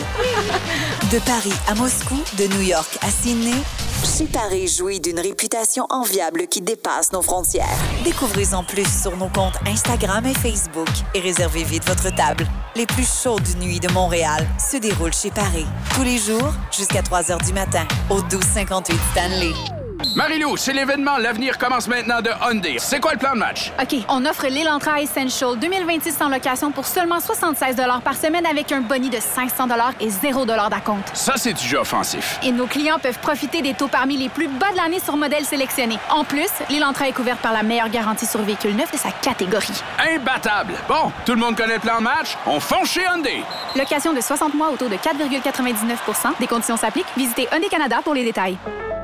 De Paris à Moscou, de New York à Sydney, chez Paré jouit d'une réputation enviable qui dépasse nos frontières. Découvrez-en plus sur nos comptes Instagram et Facebook et réservez vite votre table. Les plus chaudes nuits de Montréal se déroulent chez Paré. Tous les jours, jusqu'à 3 heures du matin, au 1258 Stanley. Marie-Lou, c'est l'événement. L'avenir commence maintenant de Hyundai. C'est quoi le plan de match? OK, on offre l'Elantra Essential 2026 en location pour seulement 76 $ par semaine avec un boni de 500 $ et 0 $ d'acompte. Ça, c'est du jeu offensif. Et nos clients peuvent profiter des taux parmi les plus bas de l'année sur modèles sélectionnés. En plus, l'Elantra est couverte par la meilleure garantie sur véhicule neuf de sa catégorie. Imbattable! Bon, tout le monde connaît le plan de match? On fonce chez Hyundai! Location de 60 mois au taux de 4,99 %. Des conditions s'appliquent. Visitez Hyundai Canada pour les détails.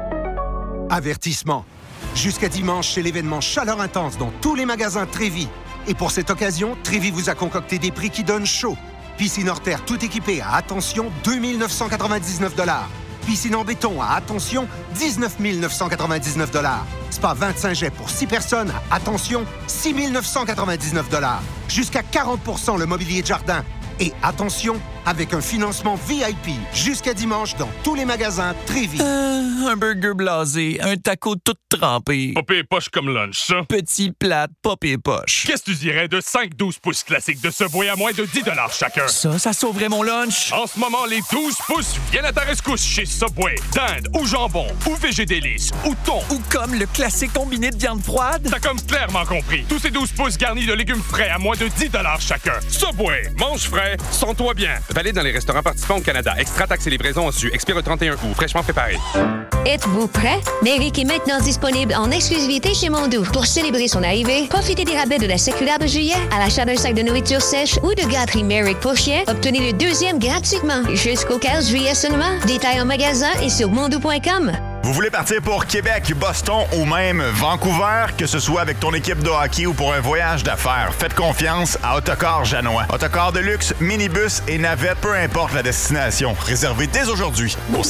Avertissement. Jusqu'à dimanche, c'est l'événement Chaleur intense dans tous les magasins Trévis. Et pour cette occasion, Trévis vous a concocté des prix qui donnent chaud. Piscine hors terre tout équipée à, attention, 2 999 $. Piscine en béton à, attention, 19 999 $. Spa 25 jets pour 6 personnes à, attention, 6 999 $. Jusqu'à 40 % le mobilier de jardin. Et attention, avec un financement VIP jusqu'à dimanche dans tous les magasins Trévis. Un burger blasé, un taco tout trempé. Pas pire poche comme lunch, ça. Petit plat, pas pire poche. Qu'est-ce que tu dirais de 5-12 pouces classiques de Subway à moins de 10 $ chacun? Ça sauverait mon lunch. En ce moment, les 12 pouces viennent à ta rescousse chez Subway. Dinde ou jambon ou végédélice ou thon. Ou comme le classique combiné de viande froide. T'as comme clairement compris. Tous ces 12 pouces garnis de légumes frais à moins de 10 $ chacun. Subway, mange frais, sens-toi bien. Valide dans les restaurants participants au Canada. Extra taxe et livraison en su. Expire le 31 août. Fraîchement préparé. Êtes-vous prêt? Méric est maintenant disponible en exclusivité chez Mondou. Pour célébrer son arrivée, profitez des rabais de la circulaire de juillet, à l'achat d'un sac de nourriture sèche ou de gâterie Méric pour chien. Obtenez le deuxième gratuitement. Jusqu'au 15 juillet seulement. Détails en magasin et sur mondou.com. Vous voulez partir pour Québec, Boston ou même Vancouver, que ce soit avec ton équipe de hockey ou pour un voyage d'affaires, faites confiance à Autocar Janois. Autocar de luxe, minibus et navette, peu importe la destination. Réservez dès aujourd'hui au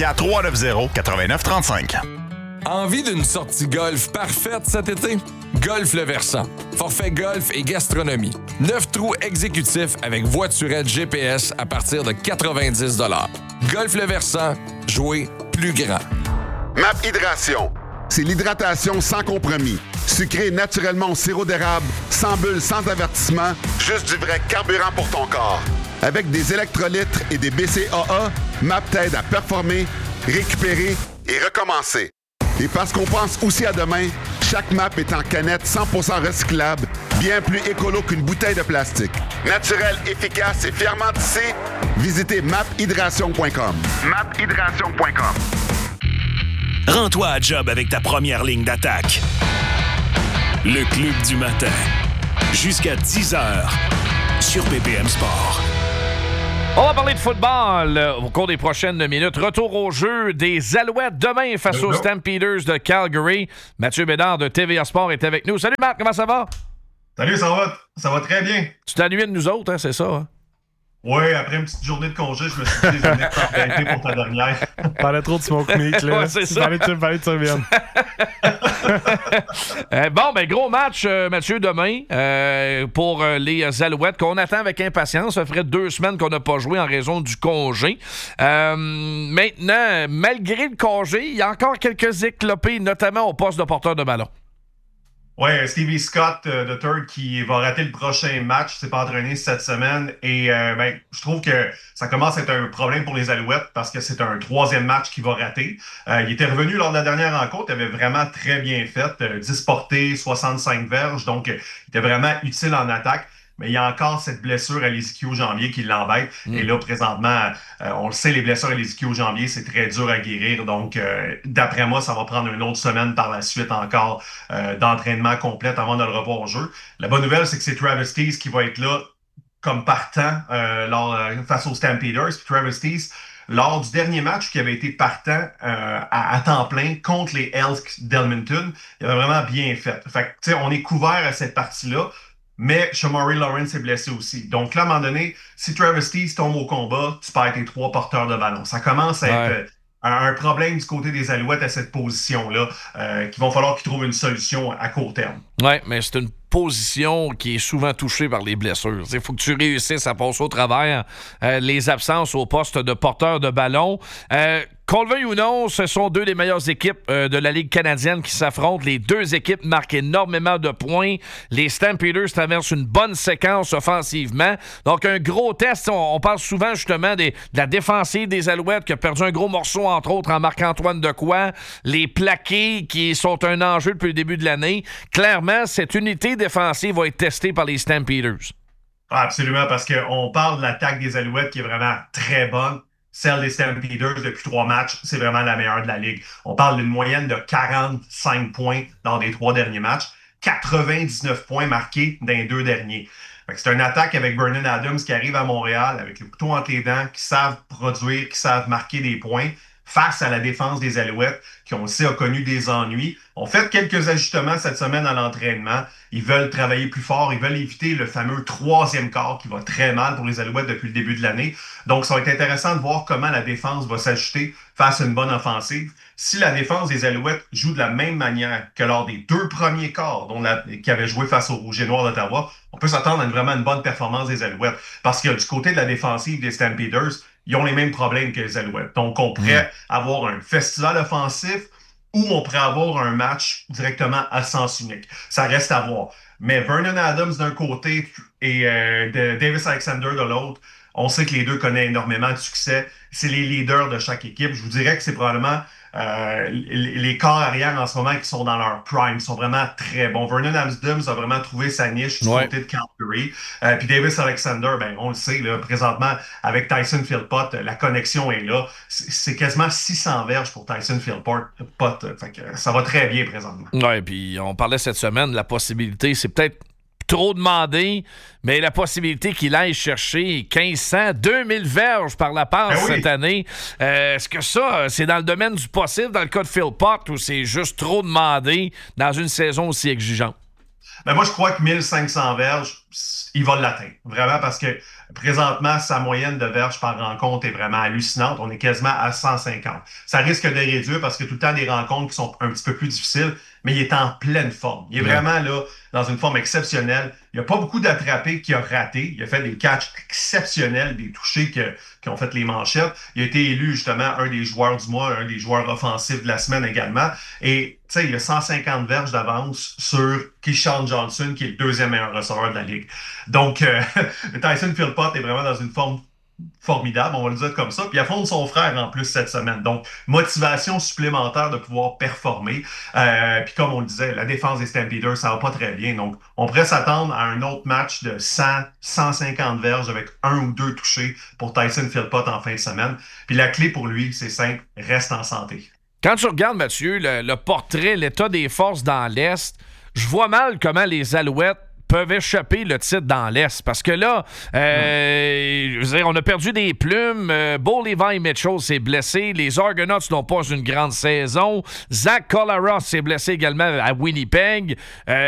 514-390-8935. Envie d'une sortie golf parfaite cet été? Golf Le Versant. Forfait golf et gastronomie. 9 trous exécutifs avec voiturette GPS à partir de 90 $. Golf Le Versant, jouez plus grand. MAP Hydration. C'est l'hydratation sans compromis. Sucré naturellement au sirop d'érable, sans bulles, sans avertissement, juste du vrai carburant pour ton corps. Avec des électrolytes et des BCAA, MAP t'aide à performer, récupérer et recommencer. Et parce qu'on pense aussi à demain, Chaque map est en canette 100% recyclable, bien plus écolo qu'une bouteille de plastique. Naturel, efficace et fièrement tissé, visitez maphydration.com. Maphydration.com. Rends-toi à job avec ta première ligne d'attaque. Le Club du matin. Jusqu'à 10h sur BPM Sport. On va parler de football au cours des prochaines minutes. Retour au jeu des Alouettes demain face aux Stampeders de Calgary. Mathieu Bédard de TVA Sport est avec nous. Salut Marc, comment ça va? Salut, ça va très bien. Tu t'ennuies de nous autres, hein, c'est ça? Hein? Oui, après une petite journée de congé, je me suis dit désolé de pour ta dernière. Parlais trop de smoke meat, là. Ouais, c'est ça. Fallait que tu reviennes. Bon, ben gros match, Mathieu, demain pour les Alouettes qu'on attend avec impatience. Ça ferait 2 semaines qu'on n'a pas joué en raison du congé. Maintenant, malgré le congé, il y a encore quelques éclopés, notamment au poste de porteur de ballon. Oui, Stevie Scott, the third, qui va rater le prochain match, s'est pas entraîné cette semaine. Et je trouve que ça commence à être un problème pour les Alouettes parce que c'est un 3e match qu'il va rater. Il était revenu lors de la dernière rencontre, il avait vraiment très bien fait. 10 portées, 65 verges, donc il était vraiment utile en attaque. Mais il y a encore cette blessure à l'ischio-jambier qui l'embête. Et là, présentement, on le sait, les blessures à l'ischio-jambier, c'est très dur à guérir. Donc, d'après moi, ça va prendre une autre semaine par la suite encore d'entraînement complète avant de le revoir au jeu. La bonne nouvelle, c'est que c'est Travis Tease qui va être là comme partant face aux Stampeders. Puis Travis Tease, lors du dernier match qui avait été partant à temps plein contre les Elks d'Edmonton, il avait vraiment bien fait. Fait que, tu sais, on est couvert à cette partie-là. Mais Shamari Lawrence est blessé aussi. Donc là, à un moment donné, si Travis Tease tombe au combat, tu perds tes 3 porteurs de ballon. Ça commence à être un problème du côté des Alouettes à cette position-là, qu'il va falloir qu'ils trouvent une solution à court terme. Oui, mais c'est une position qui est souvent touchée par les blessures. Il faut que tu réussisses à passer au travers les absences au poste de porteur de ballon. Qu'on le veuille ou non, ce sont 2 des meilleures équipes de la Ligue canadienne qui s'affrontent. Les 2 équipes marquent énormément de points. Les Stampeders traversent une bonne séquence offensivement. Donc, un gros test. On parle souvent, justement, de la défensive des Alouettes qui a perdu un gros morceau, entre autres, en Marc-Antoine Decoy. Les plaqués qui sont un enjeu depuis le début de l'année. Clairement, cette unité défensive va être testée par les Stampeders. Absolument, parce qu'on parle de l'attaque des Alouettes qui est vraiment très bonne. Celle des Stampeders, depuis 3 matchs, c'est vraiment la meilleure de la Ligue. On parle d'une moyenne de 45 points dans les 3 derniers matchs, 99 points marqués dans les 2 derniers. C'est une attaque avec Vernon Adams qui arrive à Montréal avec le couteau entre les dents, qui savent produire, qui savent marquer des points face à la défense des Alouettes, qui on le sait a connu des ennuis. On fait quelques ajustements cette semaine à l'entraînement. Ils veulent travailler plus fort, ils veulent éviter le fameux 3e quart qui va très mal pour les Alouettes depuis le début de l'année. Donc, ça va être intéressant de voir comment la défense va s'ajuster face à une bonne offensive. Si la défense des Alouettes joue de la même manière que lors des 2 premiers quarts qui avaient joué face aux Rouges et Noirs d'Ottawa, on peut s'attendre à vraiment une bonne performance des Alouettes. Parce que du côté de la défensive des Stampeders, ils ont les mêmes problèmes que les Alouettes. Donc, on pourrait avoir un festival offensif ou on pourrait avoir un match directement à sens unique. Ça reste à voir. Mais Vernon Adams d'un côté et Davis Alexander de l'autre, on sait que les 2 connaissent énormément de succès. C'est les leaders de chaque équipe. Je vous dirais que c'est probablement les corps arrière en ce moment qui sont dans leur prime. Ils sont vraiment très bons. Vernon Adams a vraiment trouvé sa niche du côté de Calgary. Puis Davis Alexander, on le sait, là, présentement, avec Tyson Philpott, la connexion est là. C'est quasiment 600 verges pour Tyson Philpott. Fait que ça va très bien présentement. Oui, puis on parlait cette semaine de la possibilité, c'est peut-être trop demandé, mais la possibilité qu'il aille chercher 1500, 2000 verges par la passe cette année, est-ce que ça, c'est dans le domaine du possible dans le cas de Philpott ou c'est juste trop demandé dans une saison aussi exigeante? Moi, je crois que 1500 verges, il va l'atteindre. Vraiment, parce que présentement, sa moyenne de verges par rencontre est vraiment hallucinante. On est quasiment à 150. Ça risque de réduire parce que tout le temps des rencontres qui sont un petit peu plus difficiles, mais il est en pleine forme. Il est vraiment là, dans une forme exceptionnelle. Il n'y a pas beaucoup d'attrapés qu'il a raté. Il a fait des catchs exceptionnels, des touchés qui ont fait les manchettes. Il a été élu justement un des joueurs du mois, un des joueurs offensifs de la semaine également. Et tu sais, il a 150 verges d'avance sur Keyshawn Johnson, qui est le 2e meilleur receveur de la Ligue. Donc, Tyson Philpott est vraiment dans une forme formidable, on va le dire comme ça. Puis il affronte son frère en plus cette semaine. Donc, motivation supplémentaire de pouvoir performer. Puis comme on le disait, la défense des Stampeders, ça va pas très bien. Donc, on pourrait s'attendre à un autre match de 100, 150 verges avec 1 ou 2 touchés pour Tyson Philpott en fin de semaine. Puis la clé pour lui, c'est simple, reste en santé. Quand tu regardes, Mathieu, le portrait, l'état des forces dans l'Est, je vois mal comment les Alouettes peuvent échapper le titre dans l'Est. Parce que là, je veux dire, on a perdu des plumes. Bo Levi Mitchell s'est blessé. Les Argonauts n'ont pas une grande saison. Zach Collaros s'est blessé également à Winnipeg.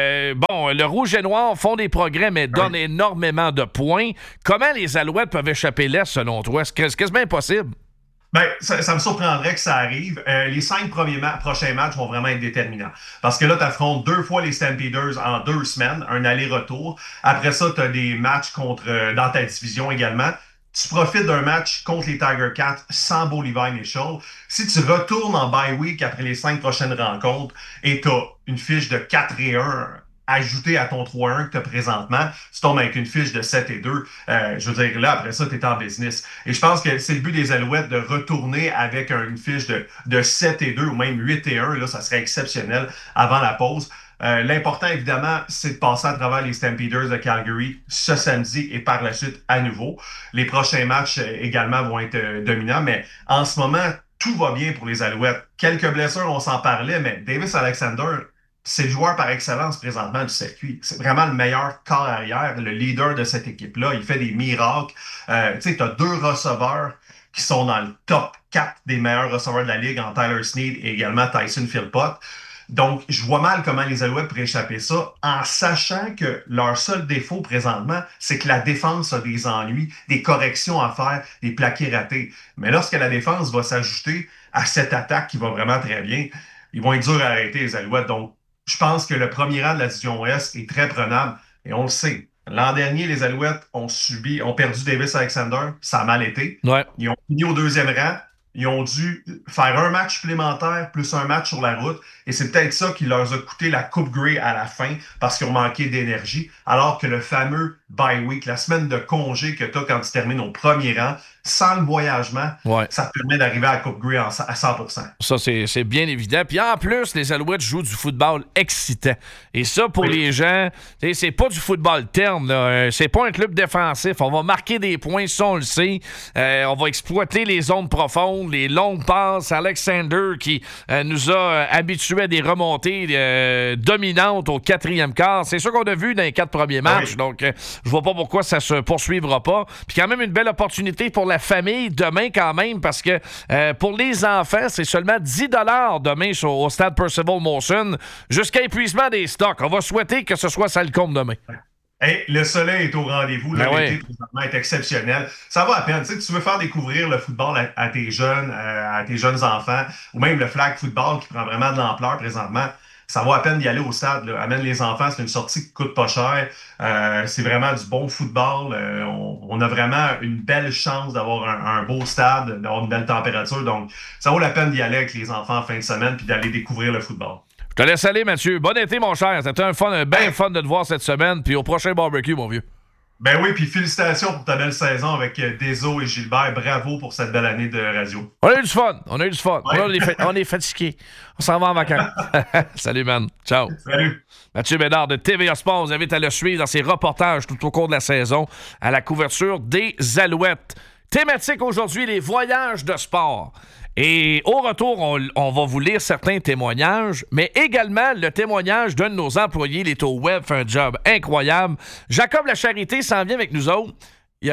Le Rouge et Noir font des progrès, mais donnent énormément de points. Comment les Alouettes peuvent échapper l'Est, selon toi? C'est quasiment impossible. Ben, ça me surprendrait que ça arrive. Les 5 prochains matchs vont vraiment être déterminants. Parce que là, tu affrontes 2 fois les Stampeders en 2 semaines, un aller-retour. Après ça, tu as des matchs dans ta division également. Tu profites d'un match contre les Tiger Cats sans Bo Levi Mitchell. Si tu retournes en bye week après les 5 prochaines rencontres et tu as une fiche de 4-1 ajouté à ton 3-1 que tu as présentement, tu tombes avec une fiche de 7-2. Je veux dire, là, après ça, tu es en business. Et je pense que c'est le but des Alouettes de retourner avec une fiche de 7-2 ou même 8-1. Là, ça serait exceptionnel avant la pause. L'important, évidemment, c'est de passer à travers les Stampeders de Calgary ce samedi et par la suite à nouveau. Les prochains matchs également vont être dominants, mais en ce moment, tout va bien pour les Alouettes. Quelques blessures, on s'en parlait, mais Davis Alexander, c'est le joueur par excellence présentement du circuit. C'est vraiment le meilleur corps arrière, le leader de cette équipe-là. Il fait des miracles. Tu sais, tu as 2 receveurs qui sont dans le top 4 des meilleurs receveurs de la Ligue en Tyler Snead et également Tyson Philpott. Donc, je vois mal comment les Alouettes pourraient échapper ça en sachant que leur seul défaut présentement, c'est que la défense a des ennuis, des corrections à faire, des plaqués ratés. Mais lorsque la défense va s'ajouter à cette attaque qui va vraiment très bien, ils vont être durs à arrêter, les Alouettes. Donc, je pense que le premier rang de la division Ouest est très prenable et on le sait. L'an dernier, les Alouettes ont perdu Davis Alexander. Ça a mal été. Ouais. Ils ont fini au 2e rang. Ils ont dû faire un match supplémentaire plus un match sur la route. Et c'est peut-être ça qui leur a coûté la Coupe Grey à la fin parce qu'ils ont manqué d'énergie. Alors que le fameux bye week, la semaine de congé que tu as quand tu termines au premier rang, sans le voyagement, ça te permet d'arriver à la Coupe Grey à 100%. Ça, c'est bien évident. Puis en plus, les Alouettes jouent du football excitant. Et ça, pour les gens, c'est pas du football terne. Là. C'est pas un club défensif. On va marquer des points, ça, on le sait. On va exploiter les zones profondes, les longues passes. Alexander qui nous a habitués à des remontées dominantes au 4e quart. C'est ça qu'on a vu dans les 4 premiers matchs. Donc, je vois pas pourquoi ça se poursuivra pas. Puis quand même une belle opportunité pour la famille demain quand même, parce que pour les enfants, c'est seulement 10 $ demain au stade Percival Molson jusqu'à épuisement des stocks. On va souhaiter que ce soit ça le compte demain. Hey, le soleil est au rendez-vous. L'été, présentement, est exceptionnel. Ça va à peine. Tu sais, tu veux faire découvrir le football à tes jeunes enfants, ou même le flag football qui prend vraiment de l'ampleur présentement. Ça vaut à peine d'y aller au stade. Là. Amène les enfants, c'est une sortie qui coûte pas cher. C'est vraiment du bon football. On a vraiment une belle chance d'avoir un beau stade, d'avoir une belle température. Donc, ça vaut la peine d'y aller avec les enfants en fin de semaine puis d'aller découvrir le football. Je te laisse aller, Mathieu. Bon été, mon cher. C'était un fun de te voir cette semaine. Puis au prochain barbecue, mon vieux. Ben oui, puis félicitations pour ta belle saison avec Deso et Gilbert. Bravo pour cette belle année de radio. On a eu du fun. Ouais. On est fatigués. On s'en va en vacances. Salut, man. Ciao. Salut. Mathieu Bédard de TVA Sports vous invite à le suivre dans ses reportages tout au cours de la saison à la couverture des Alouettes. Thématique aujourd'hui, les voyages de sport. Et au retour, on va vous lire certains témoignages, mais également le témoignage d'un de nos employés, les Taux Web, fait un job incroyable. Jacob Lacharité s'en vient avec nous autres. Il y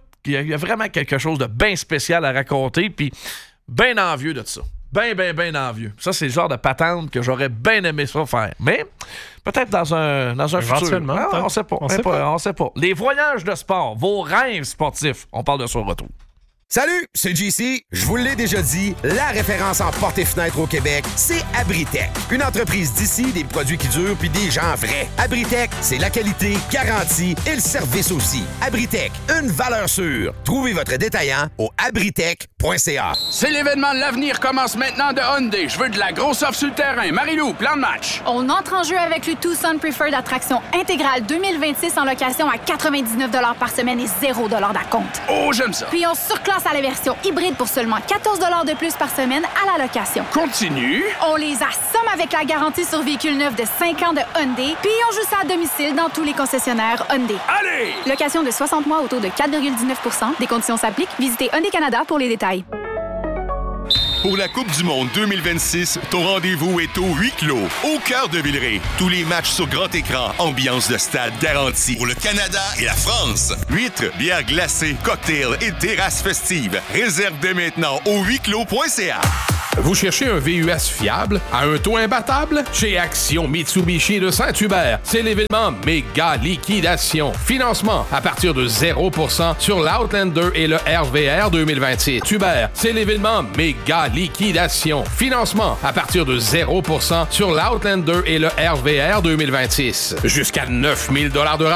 a vraiment quelque chose de bien spécial à raconter, puis bien envieux de ça. Bien envieux. Ça, c'est le genre de patente que j'aurais bien aimé ça faire. Mais peut-être dans un futur. On sait pas. Les voyages de sport, vos rêves sportifs, on parle de ça au retour. Salut, c'est JC. Je vous l'ai déjà dit, la référence en portes et fenêtres au Québec, c'est Abritech. Une entreprise d'ici, des produits qui durent puis des gens vrais. Abritech, c'est la qualité, garantie et le service aussi. Abritech, une valeur sûre. Trouvez votre détaillant au abritech.com. C'est l'événement L'avenir commence maintenant de Hyundai. Je veux de la grosse offre sur le terrain. Marie-Lou, plan de match. On entre en jeu avec le Tucson Preferred Attraction intégrale 2026 en location à 99 $ par semaine et 0 $ d'acompte. Oh, j'aime ça. Puis on surclasse à la version hybride pour seulement 14 $ de plus par semaine à la location. Continue. On les assomme avec la garantie sur véhicule neuf de 5 ans de Hyundai, puis on joue ça à domicile dans tous les concessionnaires Hyundai. Allez! Location de 60 mois au taux de 4,19 %. Des conditions s'appliquent. Visitez Hyundai Canada pour les détails. Pour la Coupe du Monde 2026, ton rendez-vous est au huis clos, au cœur de Villeray. Tous les matchs sur grand écran, ambiance de stade garantie. Pour le Canada et la France. Huîtres, bières glacées, cocktails et terrasses festives. Réserve dès maintenant au huisclos.ca. Vous cherchez un VUS fiable à un taux imbattable? Chez Action Mitsubishi de Saint-Hubert, c'est l'événement méga liquidation. Financement à partir de 0% sur l'Outlander et le RVR 2026. Hubert, c'est l'événement méga liquidation. Financement à partir de 0% sur l'Outlander et le RVR 2026. Jusqu'à 9 000 $ de rabais